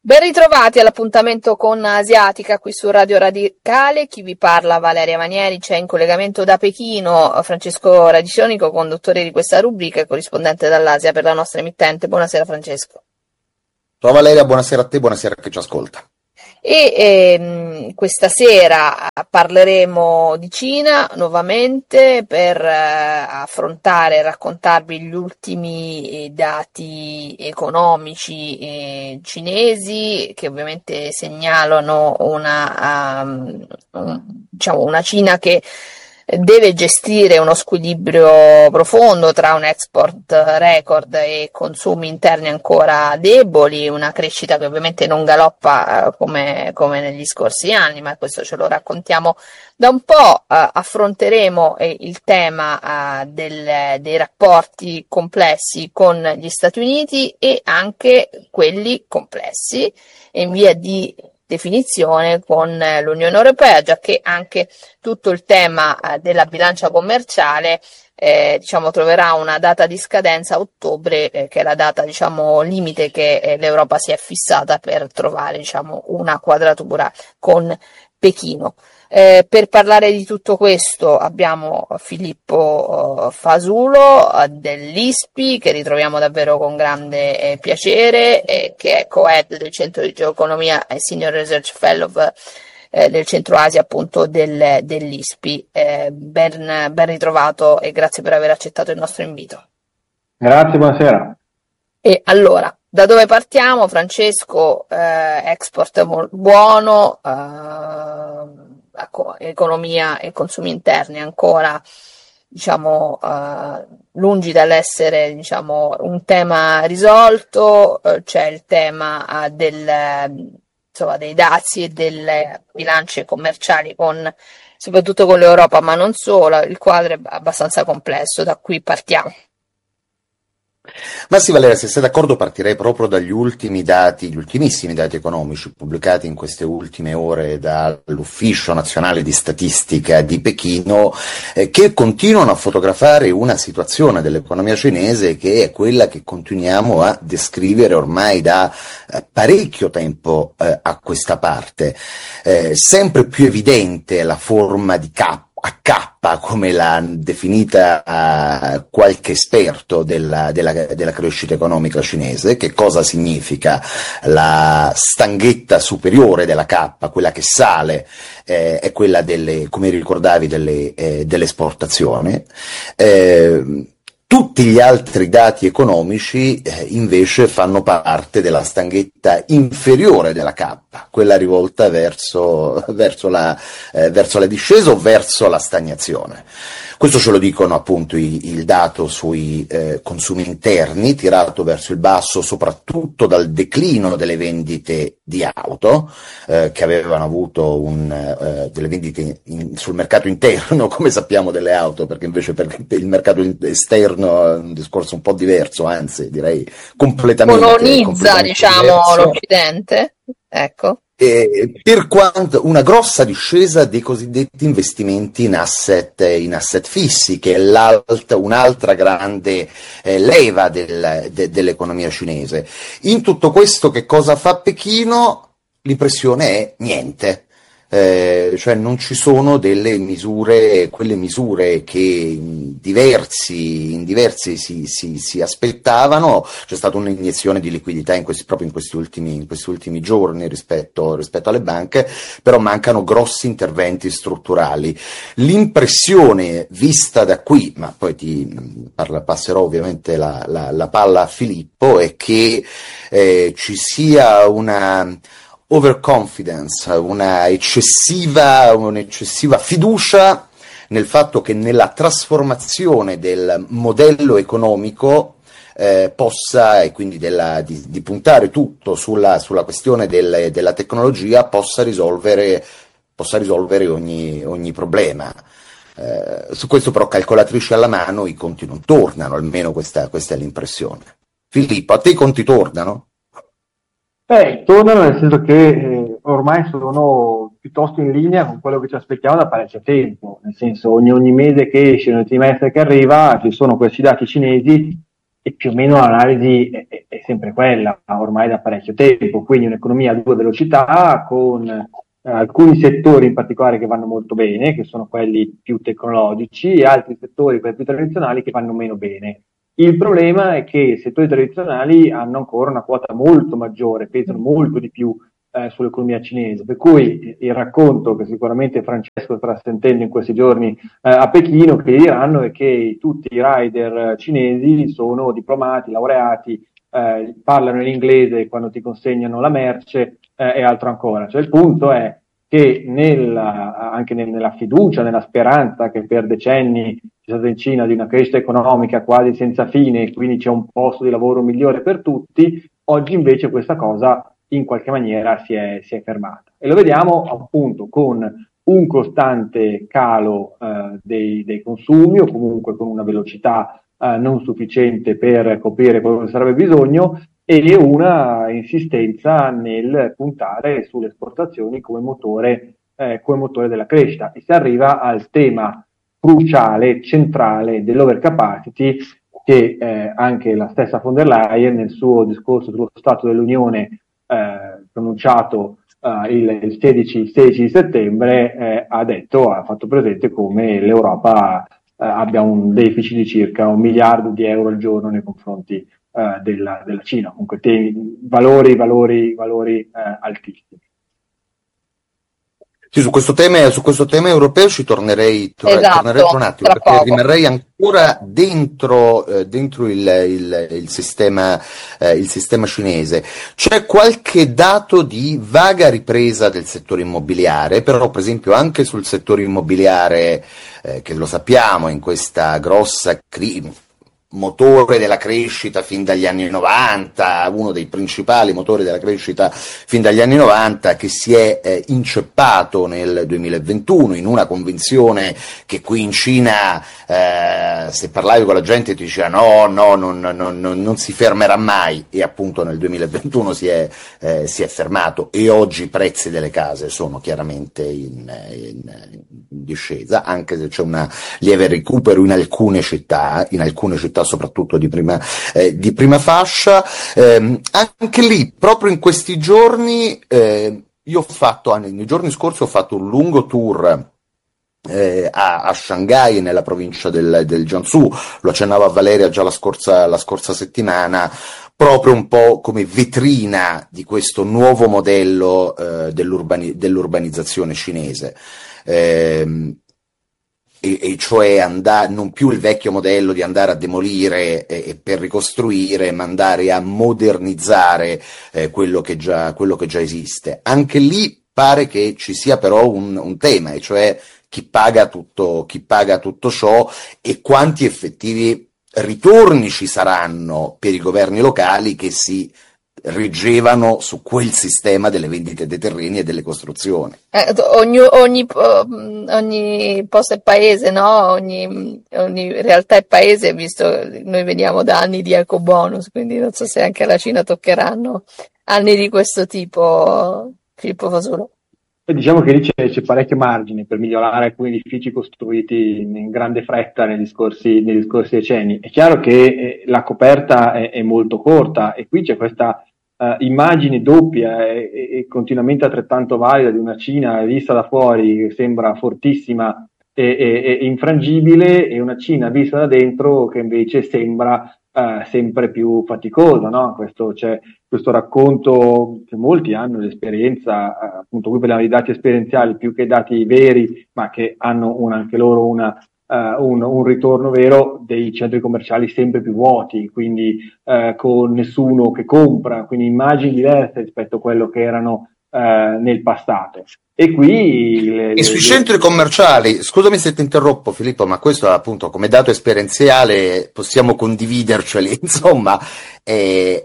Ben ritrovati all'appuntamento con Asiatica qui su Radio Radicale. Chi vi parla, Valeria Manieri, c'è in collegamento da Pechino Francesco Radiconico, conduttore di questa rubrica e corrispondente dall'Asia per la nostra emittente. Buonasera Francesco.
Ciao Valeria, buonasera a te, buonasera a chi ci ascolta.
E ehm, questa sera parleremo di Cina nuovamente per eh, affrontare e raccontarvi gli ultimi dati economici eh, cinesi, che ovviamente segnalano una, um, un, diciamo una Cina che deve gestire uno squilibrio profondo tra un export record e consumi interni ancora deboli, una crescita che ovviamente non galoppa come, come negli scorsi anni, ma questo ce lo raccontiamo da un po'. Uh, affronteremo eh, il tema uh, del, dei rapporti complessi con gli Stati Uniti e anche quelli complessi e in via di definizione con l'Unione Europea, già che anche tutto il tema eh, della bilancia commerciale eh, diciamo troverà una data di scadenza a ottobre, eh, che è la data diciamo limite che eh, l'Europa si è fissata per trovare diciamo una quadratura con Pechino. Eh, per parlare di tutto questo abbiamo Filippo uh, Fasulo uh, dell'I S P I, che ritroviamo davvero con grande eh, piacere, eh, che è co-head del Centro di Geoeconomia e Senior Research Fellow eh, del Centro Asia appunto del, dell'I S P I. Eh, ben, ben ritrovato e grazie per aver accettato il nostro invito.
Grazie, buonasera.
E allora, da dove partiamo Francesco? Eh, export buono, eh, economia e consumi interni ancora diciamo uh, lungi dall'essere diciamo un tema risolto. Uh, c'è il tema uh, del insomma dei dazi e delle bilance commerciali con soprattutto con l'Europa, ma non solo. Il quadro è abbastanza complesso, da qui partiamo.
Ma sì Valeria, se sei d'accordo partirei proprio dagli ultimi dati, gli ultimissimi dati economici pubblicati in queste ultime ore dall'Ufficio Nazionale di Statistica di Pechino, eh, che continuano a fotografare una situazione dell'economia cinese che è quella che continuiamo a descrivere ormai da eh, parecchio tempo eh, a questa parte. Eh, sempre più evidente la forma di K A K, come l'ha definita uh, qualche esperto della, della, della crescita economica cinese. Che cosa significa? La stanghetta superiore della K, quella che sale, eh, è quella delle, come ricordavi, delle, eh, dell'esportazione. Eh, Tutti gli altri dati economici eh, invece fanno parte della stanghetta inferiore della K, quella rivolta verso, verso, la, eh, verso la discesa o verso la stagnazione. Questo ce lo dicono appunto i, il dato sui eh, consumi interni, tirato verso il basso soprattutto dal declino delle vendite di auto, eh, che avevano avuto un, eh, delle vendite in, sul mercato interno, come sappiamo, delle auto, perché invece per il mercato esterno è un discorso un po' diverso, anzi direi completamente
colonizza
completamente
diciamo
diverso.
l'Occidente, ecco.
Eh, per quanto una grossa discesa dei cosiddetti investimenti in asset, in asset fissi, che è l'alta, un'altra grande eh, leva del, de, dell'economia cinese. In tutto questo che cosa fa Pechino? L'impressione è niente. Eh, cioè non ci sono delle misure, quelle misure che in diversi, in diversi si, si, si aspettavano. C'è stata un'iniezione di liquidità in questi, proprio in questi ultimi, in questi ultimi giorni rispetto, rispetto alle banche, però mancano grossi interventi strutturali. L'impressione vista da qui, ma poi ti parla, passerò ovviamente la, la, la palla a Filippo, è che eh, ci sia una overconfidence, una eccessiva, un'eccessiva fiducia nel fatto che nella trasformazione del modello economico eh, possa, e quindi della, di, di puntare tutto sulla, sulla questione del, della tecnologia, possa risolvere, possa risolvere ogni, ogni problema. Eh, su questo però, calcolatrici alla mano, i conti non tornano, almeno questa, questa è l'impressione. Filippo, a te i conti tornano?
Beh, tornano nel senso che eh, ormai sono piuttosto in linea con quello che ci aspettiamo da parecchio tempo, nel senso ogni, ogni mese che esce, ogni trimestre che arriva, ci sono questi dati cinesi e più o meno l'analisi è, è, è sempre quella ormai da parecchio tempo, quindi un'economia a due velocità con eh, alcuni settori in particolare che vanno molto bene, che sono quelli più tecnologici, e altri settori, quelli più tradizionali, che vanno meno bene. Il problema è che i settori tradizionali hanno ancora una quota molto maggiore, pesano molto di più eh, sull'economia cinese, per cui il racconto che sicuramente Francesco sta sentendo in questi giorni eh, a Pechino, che diranno, è che tutti i rider cinesi sono diplomati, laureati, eh, parlano in inglese quando ti consegnano la merce eh, e altro ancora. Cioè il punto è che nella, anche nella fiducia, nella speranza che per decenni c'è stata in Cina di una crescita economica quasi senza fine, quindi c'è un posto di lavoro migliore per tutti, oggi invece questa cosa in qualche maniera si è, si è fermata. E lo vediamo appunto con un costante calo eh, dei, dei consumi, o comunque con una velocità eh, non sufficiente per coprire quello che sarebbe bisogno, e una insistenza nel puntare sulle esportazioni come motore, eh, come motore della crescita. E si arriva al tema cruciale, centrale dell'overcapacity, che eh, anche la stessa von der Leyen nel suo discorso sullo Stato dell'Unione eh, pronunciato eh, il, il sedici di settembre eh, ha detto, ha fatto presente come l'Europa eh, abbia un deficit di circa un miliardo di euro al giorno nei confronti Uh, della, della Cina, comunque temi, valori, valori, valori uh, altissimi.
Sì, su questo tema, su questo tema europeo ci tornerei, tor-
esatto,
tornerei per un attimo, perché
poco.
rimarrei ancora dentro, eh, dentro il, il, il, sistema, eh, il sistema cinese. C'è qualche dato di vaga ripresa del settore immobiliare, però per esempio anche sul settore immobiliare, eh, che lo sappiamo, in questa grossa crisi, motore della crescita fin dagli anni novanta, uno dei principali motori della crescita fin dagli anni novanta, che si è eh, inceppato nel duemilaventuno in una convinzione che qui in Cina, eh, se parlavi con la gente ti diceva no, no, non, non, non, non si fermerà mai, e appunto nel duemilaventuno si è, eh, si è fermato, e oggi i prezzi delle case sono chiaramente in, in, in discesa, anche se c'è un lieve recupero in alcune città, in alcune città soprattutto di prima, eh, di prima fascia. Eh, anche lì, proprio in questi giorni, eh, io ho fatto, nei giorni scorsi ho fatto un lungo tour eh, a, a Shanghai, nella provincia del, del Jiangsu, lo accennava a Valeria già la scorsa, la scorsa settimana, proprio un po' come vetrina di questo nuovo modello eh, dell'urbani- dell'urbanizzazione cinese. Eh, E, e cioè andare, non più il vecchio modello di andare a demolire e, e per ricostruire, ma andare a modernizzare eh, quello che già, quello che già esiste. Anche lì pare che ci sia però un, un tema, e cioè chi paga tutto, chi paga tutto ciò, e quanti effettivi ritorni ci saranno per i governi locali che si reggevano su quel sistema delle vendite dei terreni e delle costruzioni.
Eh, ogni, ogni, ogni posto è paese, no? Ogni, ogni realtà è paese, visto noi veniamo da anni di ecobonus, quindi non so se anche alla Cina toccheranno anni di questo tipo, Filippo Fasulo.
Diciamo che lì c'è, c'è parecchio margine per migliorare alcuni edifici costruiti in grande fretta negli scorsi, negli scorsi decenni. È chiaro che eh, la coperta è, è molto corta, e qui c'è questa Uh, immagine doppia e, e continuamente altrettanto valida di una Cina vista da fuori che sembra fortissima e, e, e infrangibile, e una Cina vista da dentro che invece sembra uh, sempre più faticosa, no? Questo, c'è questo racconto che molti hanno l'esperienza, uh, appunto qui parliamo di dati esperienziali più che dati veri, ma che hanno una, anche loro una Uh, un, un ritorno vero dei centri commerciali sempre più vuoti, quindi uh, con nessuno che compra, quindi immagini diverse rispetto a quello che erano uh, nel passato. E qui le,
e sui
le...
centri commerciali, scusami se ti interrompo Filippo, ma questo appunto come dato esperienziale possiamo condividerceli, insomma, eh,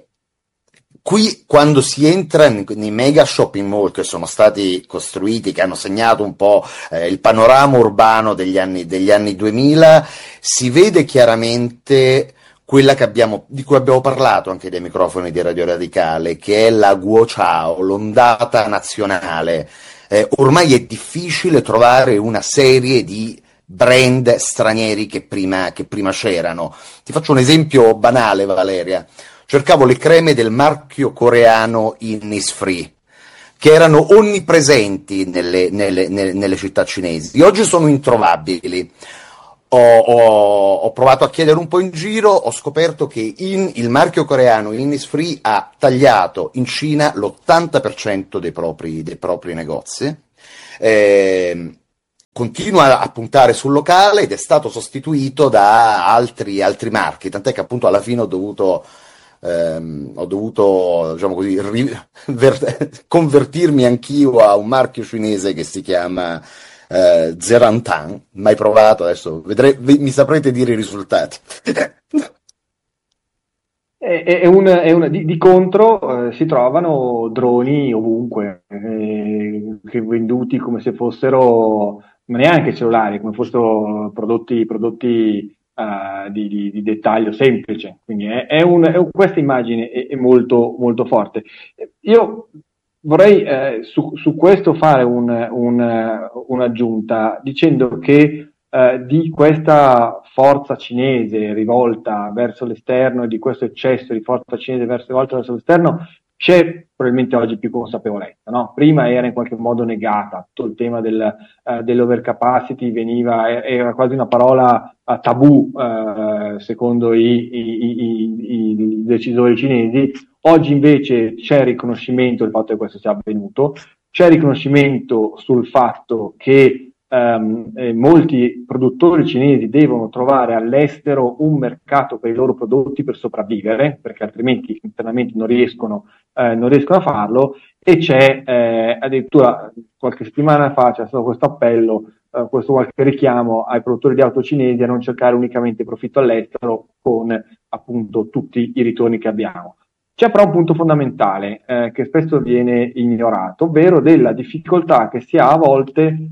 qui quando si entra nei mega shopping mall che sono stati costruiti, che hanno segnato un po' eh, il panorama urbano degli anni, degli anni duemila, si vede chiaramente quella che abbiamo, di cui abbiamo parlato anche dai microfoni di Radio Radicale, che è la Guoqiao, l'ondata nazionale. Eh, ormai è difficile trovare una serie di brand stranieri che prima, che prima c'erano. Ti faccio un esempio banale, Valeria. cercavo le creme del marchio coreano Innisfree, che erano onnipresenti nelle, nelle, nelle, nelle città cinesi. Oggi sono introvabili. Ho, ho, ho provato a chiedere un po' in giro, ho scoperto che in, il marchio coreano Innisfree ha tagliato in Cina l'ottanta per cento dei propri, dei propri negozi. Eh, continua a puntare sul locale ed è stato sostituito da altri, altri marchi, tant'è che appunto alla fine ho dovuto ehm, ho dovuto diciamo così river- convertirmi anch'io a un marchio cinese che si chiama eh, Zerantan. Mai provato, adesso vedrete, mi saprete dire i risultati.
È, è un, è un, di, di contro eh, si trovano droni ovunque, eh, che venduti come se fossero, ma neanche cellulari, come fossero prodotti, prodotti uh, di, di, di dettaglio semplice. Quindi è, è un, è un, questa immagine è, è molto, molto forte. Io vorrei eh, su, su questo fare un, un, un'aggiunta dicendo che eh, di questa forza cinese rivolta verso l'esterno e di questo eccesso di forza cinese verso, rivolta verso l'esterno c'è probabilmente oggi più consapevolezza, no? Prima era in qualche modo negata, tutto il tema del, uh, dell'overcapacity veniva, era quasi una parola uh, tabù uh, secondo i, i, i, i decisori cinesi. Oggi invece c'è riconoscimento del fatto che questo sia avvenuto, c'è riconoscimento sul fatto che Um, eh, molti produttori cinesi devono trovare all'estero un mercato per i loro prodotti per sopravvivere, perché altrimenti internamente non riescono, eh, non riescono a farlo, e c'è eh, addirittura qualche settimana fa c'è stato questo appello, eh, questo qualche richiamo ai produttori di auto cinesi a non cercare unicamente profitto all'estero con appunto tutti i ritorni che abbiamo. C'è però un punto fondamentale eh, che spesso viene ignorato, ovvero della difficoltà che si ha a volte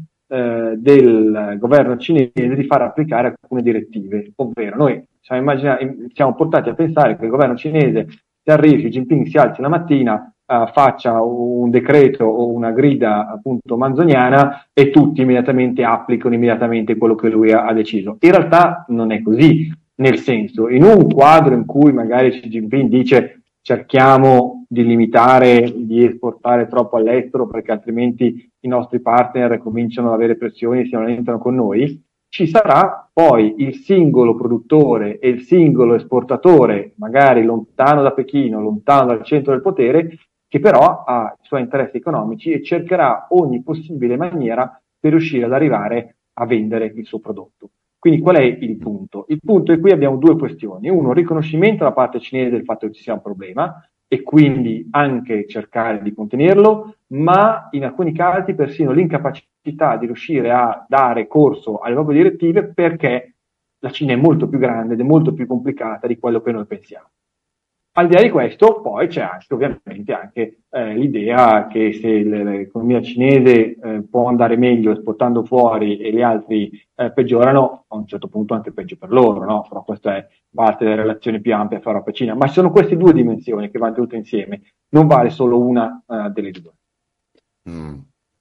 del governo cinese di far applicare alcune direttive, ovvero noi siamo, immagina- siamo portati a pensare che il governo cinese si arrivi, Xi Jinping si alzi la mattina, uh, faccia un decreto o una grida appunto manzoniana e tutti immediatamente applicano immediatamente quello che lui ha, ha deciso. In realtà non è così, nel senso, in un quadro in cui magari Xi Jinping dice cerchiamo di limitare, di esportare troppo all'estero perché altrimenti i nostri partner cominciano ad avere pressioni e si aumentano con noi, ci sarà poi il singolo produttore e il singolo esportatore, magari lontano da Pechino, lontano dal centro del potere, che però ha i suoi interessi economici e cercherà ogni possibile maniera per riuscire ad arrivare a vendere il suo prodotto. Quindi qual è il punto? Il punto è qui abbiamo due questioni. Uno, riconoscimento da parte cinese del fatto che ci sia un problema e quindi anche cercare di contenerlo, ma in alcuni casi persino l'incapacità di riuscire a dare corso alle proprie direttive perché la Cina è molto più grande ed è molto più complicata di quello che noi pensiamo. Al di là di questo, poi c'è anche, ovviamente anche eh, l'idea che se l'economia cinese eh, può andare meglio esportando fuori e gli altri eh, peggiorano, a un certo punto anche peggio per loro, no? Però questa è parte delle relazioni più ampie fra Europa e Cina. Ma ci sono queste due dimensioni che vanno tutte insieme, non vale solo una uh, delle due.
Mm.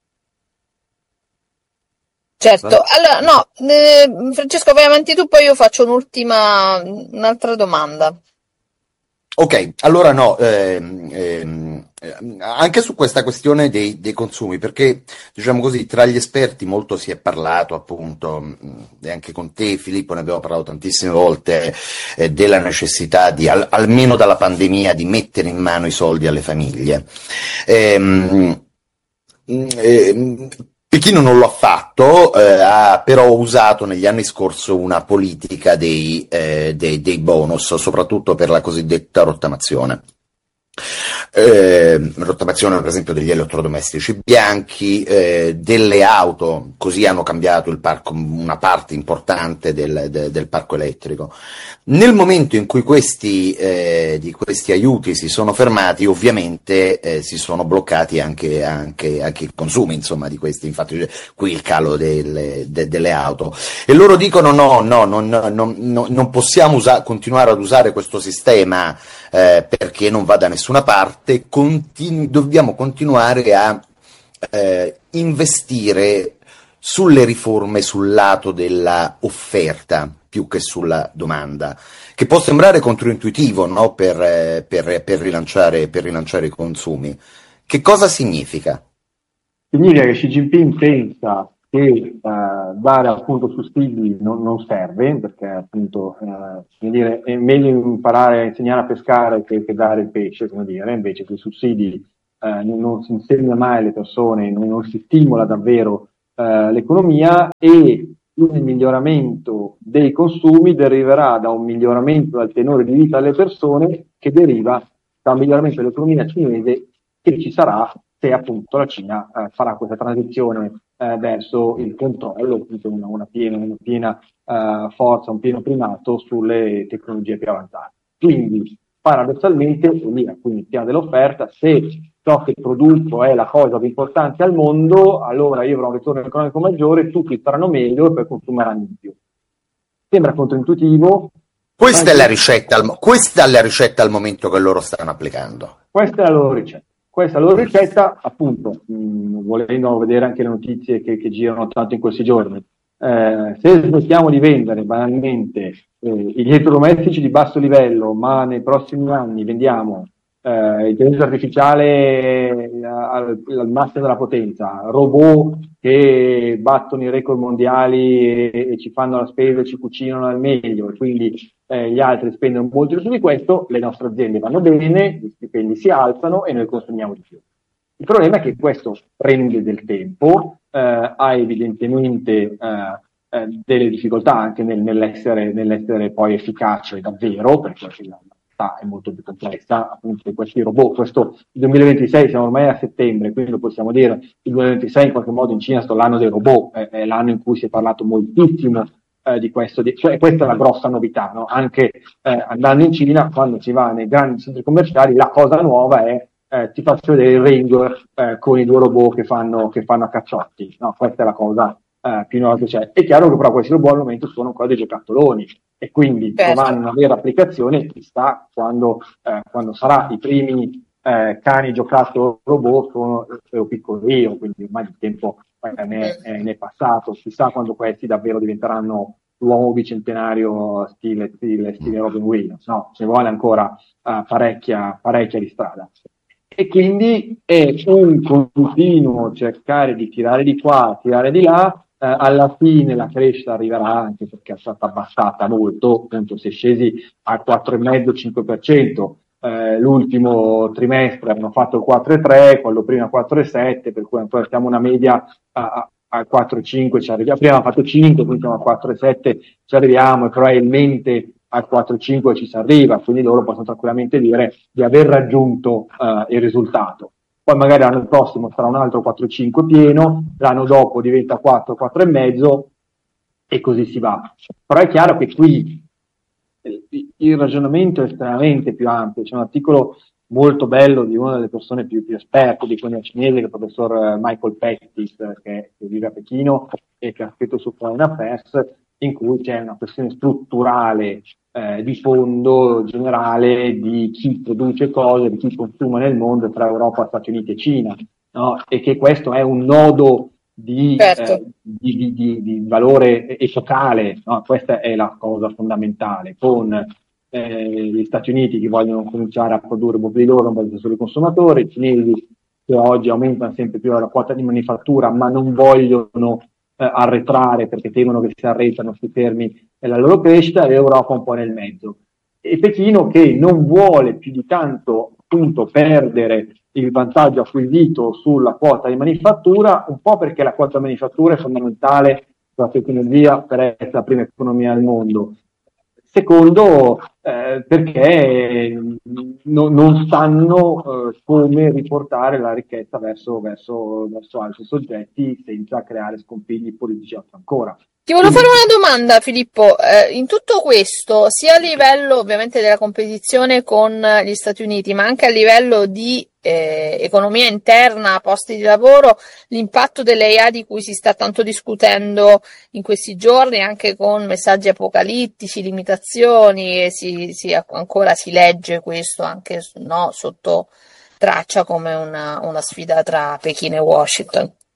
Certo, allora no, eh, Francesco vai avanti tu, poi io faccio un'ultima, un'altra domanda.
Ok, allora no, ehm, ehm, anche su questa questione dei, dei consumi, perché diciamo così, tra gli esperti molto si è parlato appunto, e anche con te Filippo ne abbiamo parlato tantissime volte, eh, della necessità di, al, almeno dalla pandemia, di mettere in mano i soldi alle famiglie. Ehm, ehm, Pechino non lo ha fatto, eh, ha però usato negli anni scorsi una politica dei, eh, dei, dei bonus, soprattutto per la cosiddetta rottamazione. Eh, rottamazione per esempio degli elettrodomestici bianchi, eh, delle auto, così hanno cambiato il parco, una parte importante del, de, del parco elettrico. Nel momento in cui questi, eh, di questi aiuti si sono fermati, ovviamente eh, si sono bloccati anche, anche, anche i consumi, insomma, di questi, infatti qui il calo delle, de, delle auto. E loro dicono no, no, non, non, non, non possiamo usa- continuare ad usare questo sistema eh, perché non va da nessuna parte, continu- dobbiamo continuare a eh, investire sulle riforme sul lato della offerta più che sulla domanda, che può sembrare controintuitivo, no? per, eh, per, per, rilanciare, per rilanciare i consumi. Che cosa significa?
Significa che Xi Jinping pensa che eh, dare appunto sussidi non, non serve, perché appunto eh, come dire, è meglio imparare a insegnare a pescare che, che dare il pesce, come dire, invece che i sussidi eh, non, non si insegna mai alle persone, non, non si stimola davvero eh, l'economia, e il miglioramento dei consumi deriverà da un miglioramento del tenore di vita delle persone, che deriva da un miglioramento dell'economia cinese che ci sarà se appunto la Cina eh, farà questa transizione eh, verso il controllo, una, una piena, una piena eh, forza, un pieno primato sulle tecnologie più avanzate. Quindi paradossalmente, lì quindi il piano dell'offerta, se ciò che produco è la cosa più importante al mondo, allora io avrò un ritorno economico maggiore, tutti staranno meglio e poi consumeranno di più. Sembra controintuitivo.
Questa è la ricetta, questa è la ricetta al momento che loro stanno applicando.
Questa è la loro ricetta. Questa è la loro ricetta, appunto, mh, volendo vedere anche le notizie che, che girano tanto in questi giorni. Eh, se smettiamo di vendere banalmente eh, gli elettrodomestici di basso livello, ma nei prossimi anni vendiamo eh, intelligenza artificiale al, al massimo della potenza, robot che battono i record mondiali e, e ci fanno la spesa e ci cucinano al meglio, e quindi eh, gli altri spendono molto su di questo, le nostre aziende vanno bene, gli stipendi si alzano e noi consumiamo di più. Il problema è che questo prende del tempo, eh, ha evidentemente eh, eh, delle difficoltà anche nel, nell'essere, nell'essere poi efficace davvero, perché la realtà è molto più complessa, appunto questi robot, questo il duemilaventisei, siamo ormai a settembre, quindi lo possiamo dire, il duemilaventisei in qualche modo in Cina sto l'anno dei robot, eh, è l'anno in cui si è parlato moltissimo eh, di questo, di, cioè questa è la grossa novità, no? Anche eh, andando in Cina, quando si va nei grandi centri commerciali, la cosa nuova è Eh, ti faccio vedere il ring eh, con i due robot che fanno, che fanno a cacciotti, no? Questa è la cosa eh, più nuova che c'è. È chiaro che però questi robot al momento sono ancora dei giocattoloni e quindi
certo.
trovare una vera applicazione chissà quando, eh, quando sarà. I primi eh, cani giocattolo robot sono ero piccolo io, quindi ormai il tempo eh, ne, è, ne è passato, chissà quando questi davvero diventeranno l'uomo bicentenario stile, stile, stile Robin Williams, no? Ci vuole ancora uh, parecchia, parecchia di strada. E quindi è un continuo cercare di tirare di qua, tirare di là, eh, alla fine la crescita arriverà, anche perché è stata abbassata molto, appunto si è scesi al quattro virgola cinque cinque per cento, eh, l'ultimo trimestre hanno fatto il quattro virgola tre, quello prima quattro virgola sette, per cui ancora siamo una media a, a quattro virgola cinque, ci arriviamo, prima hanno fatto cinque, quindi siamo a quattro virgola sette, ci arriviamo e probabilmente al quattro virgola cinque ci si arriva, quindi loro possono tranquillamente dire di aver raggiunto uh, il risultato. Poi magari l'anno prossimo sarà un altro quattro virgola cinque pieno, l'anno dopo diventa quattro, quattro virgola cinque e così si va. Però è chiaro che qui il ragionamento è estremamente più ampio. C'è un articolo molto bello di una delle persone più, più esperte di economia cinese, che è il professor Michael Pettis, che, che vive a Pechino e che ha scritto su Foreign Affairs, in cui c'è una questione strutturale eh, di fondo generale di chi produce cose, di chi consuma nel mondo tra Europa, Stati Uniti e Cina, no? E che questo è un nodo di,
certo.
eh, di, di, di, di valore epocale, no? Questa è la cosa fondamentale, con eh, gli Stati Uniti che vogliono cominciare a produrre mobili loro basato sui consumatori, i cinesi che oggi aumentano sempre più la quota di manifattura ma non vogliono Eh, arretrare perché temono che si arretrano, si fermi la loro crescita, e l'Europa un po' nel mezzo. E Pechino che non vuole più di tanto appunto perdere il vantaggio acquisito sulla quota di manifattura, un po' perché la quota di manifattura è fondamentale per la tecnologia, per essere la prima economia del mondo. Secondo, eh, perché no, non sanno eh, come riportare la ricchezza verso, verso, verso altri soggetti senza creare scompigli politici ancora.
Ti volevo fare una domanda, Filippo. Eh, in tutto questo, sia a livello ovviamente della competizione con gli Stati Uniti, ma anche a livello di eh, economia interna, posti di lavoro, l'impatto delle A I di cui si sta tanto discutendo in questi giorni, anche con messaggi apocalittici, limitazioni, e si, si, ancora si legge questo anche no, sotto traccia come una, una sfida tra Pechino e Washington.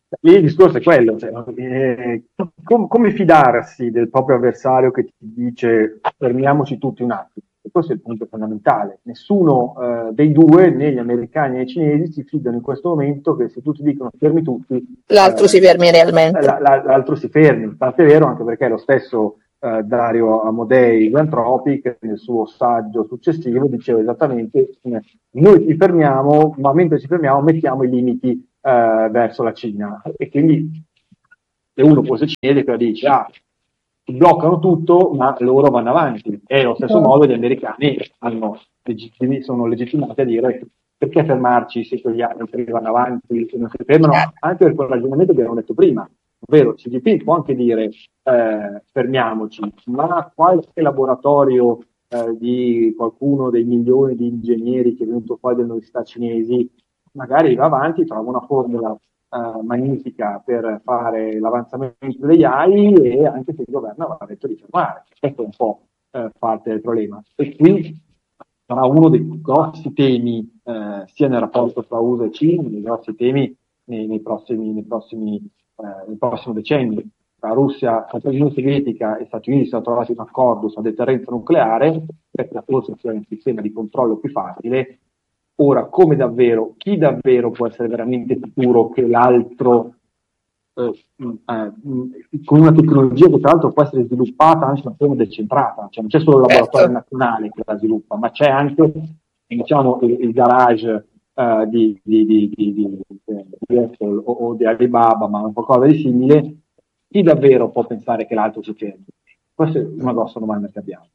Lì il discorso è quello, cioè, eh, com- come fidarsi del proprio avversario che ti dice fermiamoci tutti un attimo? E questo è il punto fondamentale. Nessuno eh, dei due, né gli americani né i cinesi, si fidano in questo momento che se tutti dicono fermi tutti,
l'altro
eh,
si fermi realmente.
La, la, l'altro si fermi. Tanto è vero anche perché lo stesso eh, Dario Amodei Anthropic nel suo saggio successivo diceva esattamente eh, noi ci fermiamo, ma mentre ci fermiamo mettiamo i limiti eh, verso la Cina. E quindi se uno fosse cinese che dice ah, bloccano tutto ma loro vanno avanti, e allo stesso modo gli americani hanno legittimi, sono legittimati a dire perché fermarci se quegli altri vanno avanti e non si fermano, anche per quel ragionamento che abbiamo detto prima, ovvero Xi Jinping può anche dire eh, fermiamoci, ma qualche laboratorio eh, di qualcuno dei milioni di ingegneri che è venuto fuori dalle università cinesi magari va avanti, trova una formula Uh, magnifica per fare l'avanzamento degli A I, e anche se il governo aveva detto di fermare. Questo è un po' uh, parte del problema. E qui sarà uno dei grossi temi uh, sia nel rapporto tra U S A e Cina, dei grossi temi nei, nei prossimi, nei prossimi, uh, nel prossimo decennio. Tra Russia, tra l'Unione Sovietica e Stati Uniti sono trovati un accordo sulla deterrenza nucleare, perché forse sia un sistema di controllo più facile. Ora, come davvero, chi davvero può essere veramente sicuro che l'altro, eh, eh, con una tecnologia che tra l'altro può essere sviluppata anche in una forma decentrata, cioè non c'è solo il laboratorio nazionale che la sviluppa, ma c'è anche, diciamo, il, il garage eh, di, di, di, di, di, di Apple o, o di Alibaba, ma qualcosa di simile. Chi davvero può pensare che l'altro si fermi? Questa è una grossa domanda che abbiamo.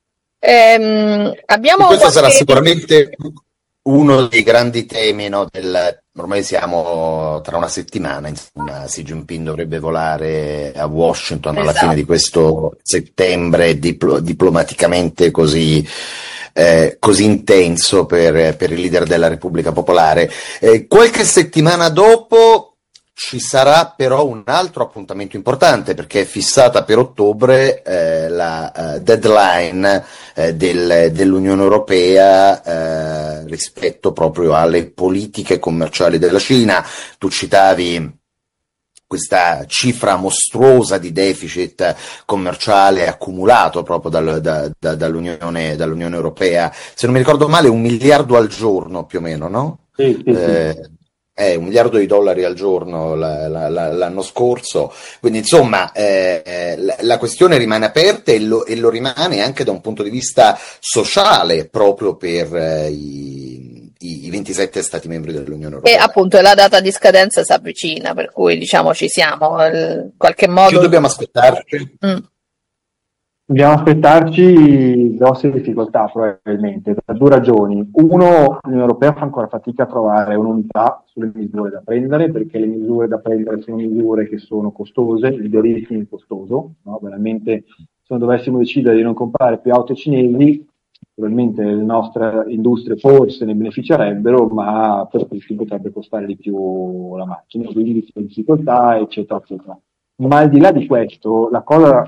Ehm, abbiamo
questo
qualche...
sarà sicuramente uno dei grandi temi, no, del, ormai siamo tra una settimana, insomma, Xi Jinping dovrebbe volare a Washington alla
Esatto.
fine di questo settembre diplo, diplomaticamente così, eh, così intenso per, per il leader della Repubblica Popolare. Eh, qualche settimana dopo ci sarà però un altro appuntamento importante, perché è fissata per ottobre eh, la uh, deadline eh, del, dell'Unione Europea eh, rispetto proprio alle politiche commerciali della Cina. Tu citavi questa cifra mostruosa di deficit commerciale accumulato proprio dal, da, da, dall'Unione, dall'Unione Europea, se non mi ricordo male un miliardo al giorno più o meno, no?
Sì, sì,
eh,
sì.
Eh, un miliardo di dollari al giorno la, la, la, l'anno scorso, quindi insomma eh, la, la questione rimane aperta e lo, e lo rimane anche da un punto di vista sociale proprio per eh, i, i, i ventisette stati membri dell'Unione Europea.
E appunto la data di scadenza si avvicina, per cui diciamo ci siamo, in qualche modo...
Ci dobbiamo aspettarci?
Mm.
Dobbiamo aspettarci grosse difficoltà probabilmente, per due ragioni. Uno, l'Unione Europea fa ancora fatica a trovare un'unità sulle misure da prendere, perché le misure da prendere sono misure che sono costose, il leaderismo è costoso, no? Veramente se non dovessimo decidere di non comprare più auto cinesi, probabilmente le nostre industrie forse ne beneficerebbero, ma per tutti potrebbe costare di più la macchina, quindi c'è difficoltà, eccetera, eccetera. Ma al di là di questo, la cosa...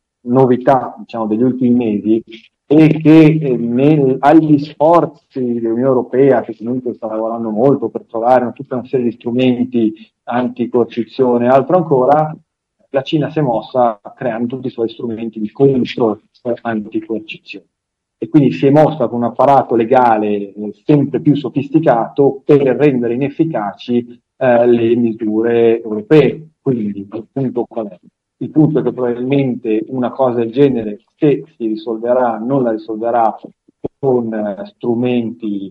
novità, diciamo, degli ultimi mesi è che eh, nel, agli sforzi dell'Unione Europea, che comunque sta lavorando molto per trovare una, tutta una serie di strumenti anticoercizione e altro ancora, la Cina si è mossa creando tutti i suoi strumenti di contro eh, anticoercizione. E quindi si è mossa con un apparato legale eh, sempre più sofisticato per rendere inefficaci eh, le misure europee. Quindi, il punto qual è? Il punto è che probabilmente una cosa del genere, se si risolverà, non la risolverà con eh, strumenti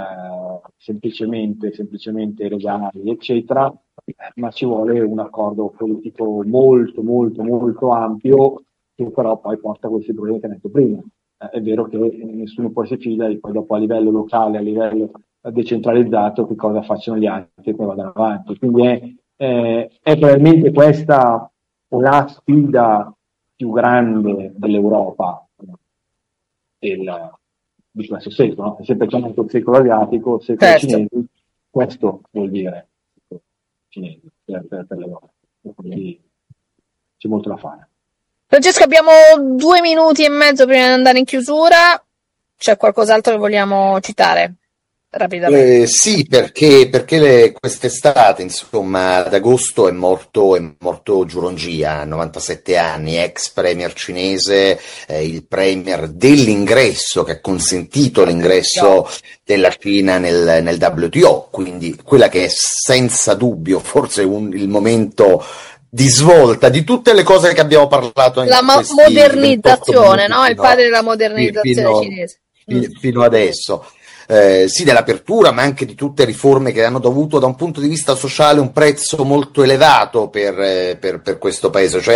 eh, semplicemente, semplicemente legali, eccetera, ma ci vuole un accordo politico molto, molto, molto ampio, che però poi porta a questi problemi che ho detto prima. Eh, è vero che nessuno poi si fida e poi dopo a livello locale, a livello decentralizzato, che cosa facciano gli altri e poi vadano avanti. Quindi è, eh, è probabilmente questa la sfida più grande dell'Europa del, di questo secolo, no? È sempre chiamato il secolo asiatico, il secolo
Certo.
cinese, questo vuol dire cinese per, per, per l'Europa, quindi c'è molto da fare.
Francesco, abbiamo due minuti e mezzo prima di andare in chiusura, c'è qualcos'altro che vogliamo citare? rapidamente.
Eh, sì, perché, perché le, quest'estate, insomma, ad agosto è morto, è morto Giurongia, novantasette anni, ex premier cinese, eh, il premier dell'ingresso, che ha consentito l'ingresso della Cina nel, nel W T O, quindi quella che è senza dubbio forse un, il momento di svolta di tutte le cose che abbiamo parlato in
la mo- modernizzazione, no? Il padre della modernizzazione
fino,
cinese.
Fino, fino adesso. Eh, sì, dell'apertura, ma anche di tutte riforme che hanno dovuto da un punto di vista sociale un prezzo molto elevato per, eh, per, per questo paese, cioè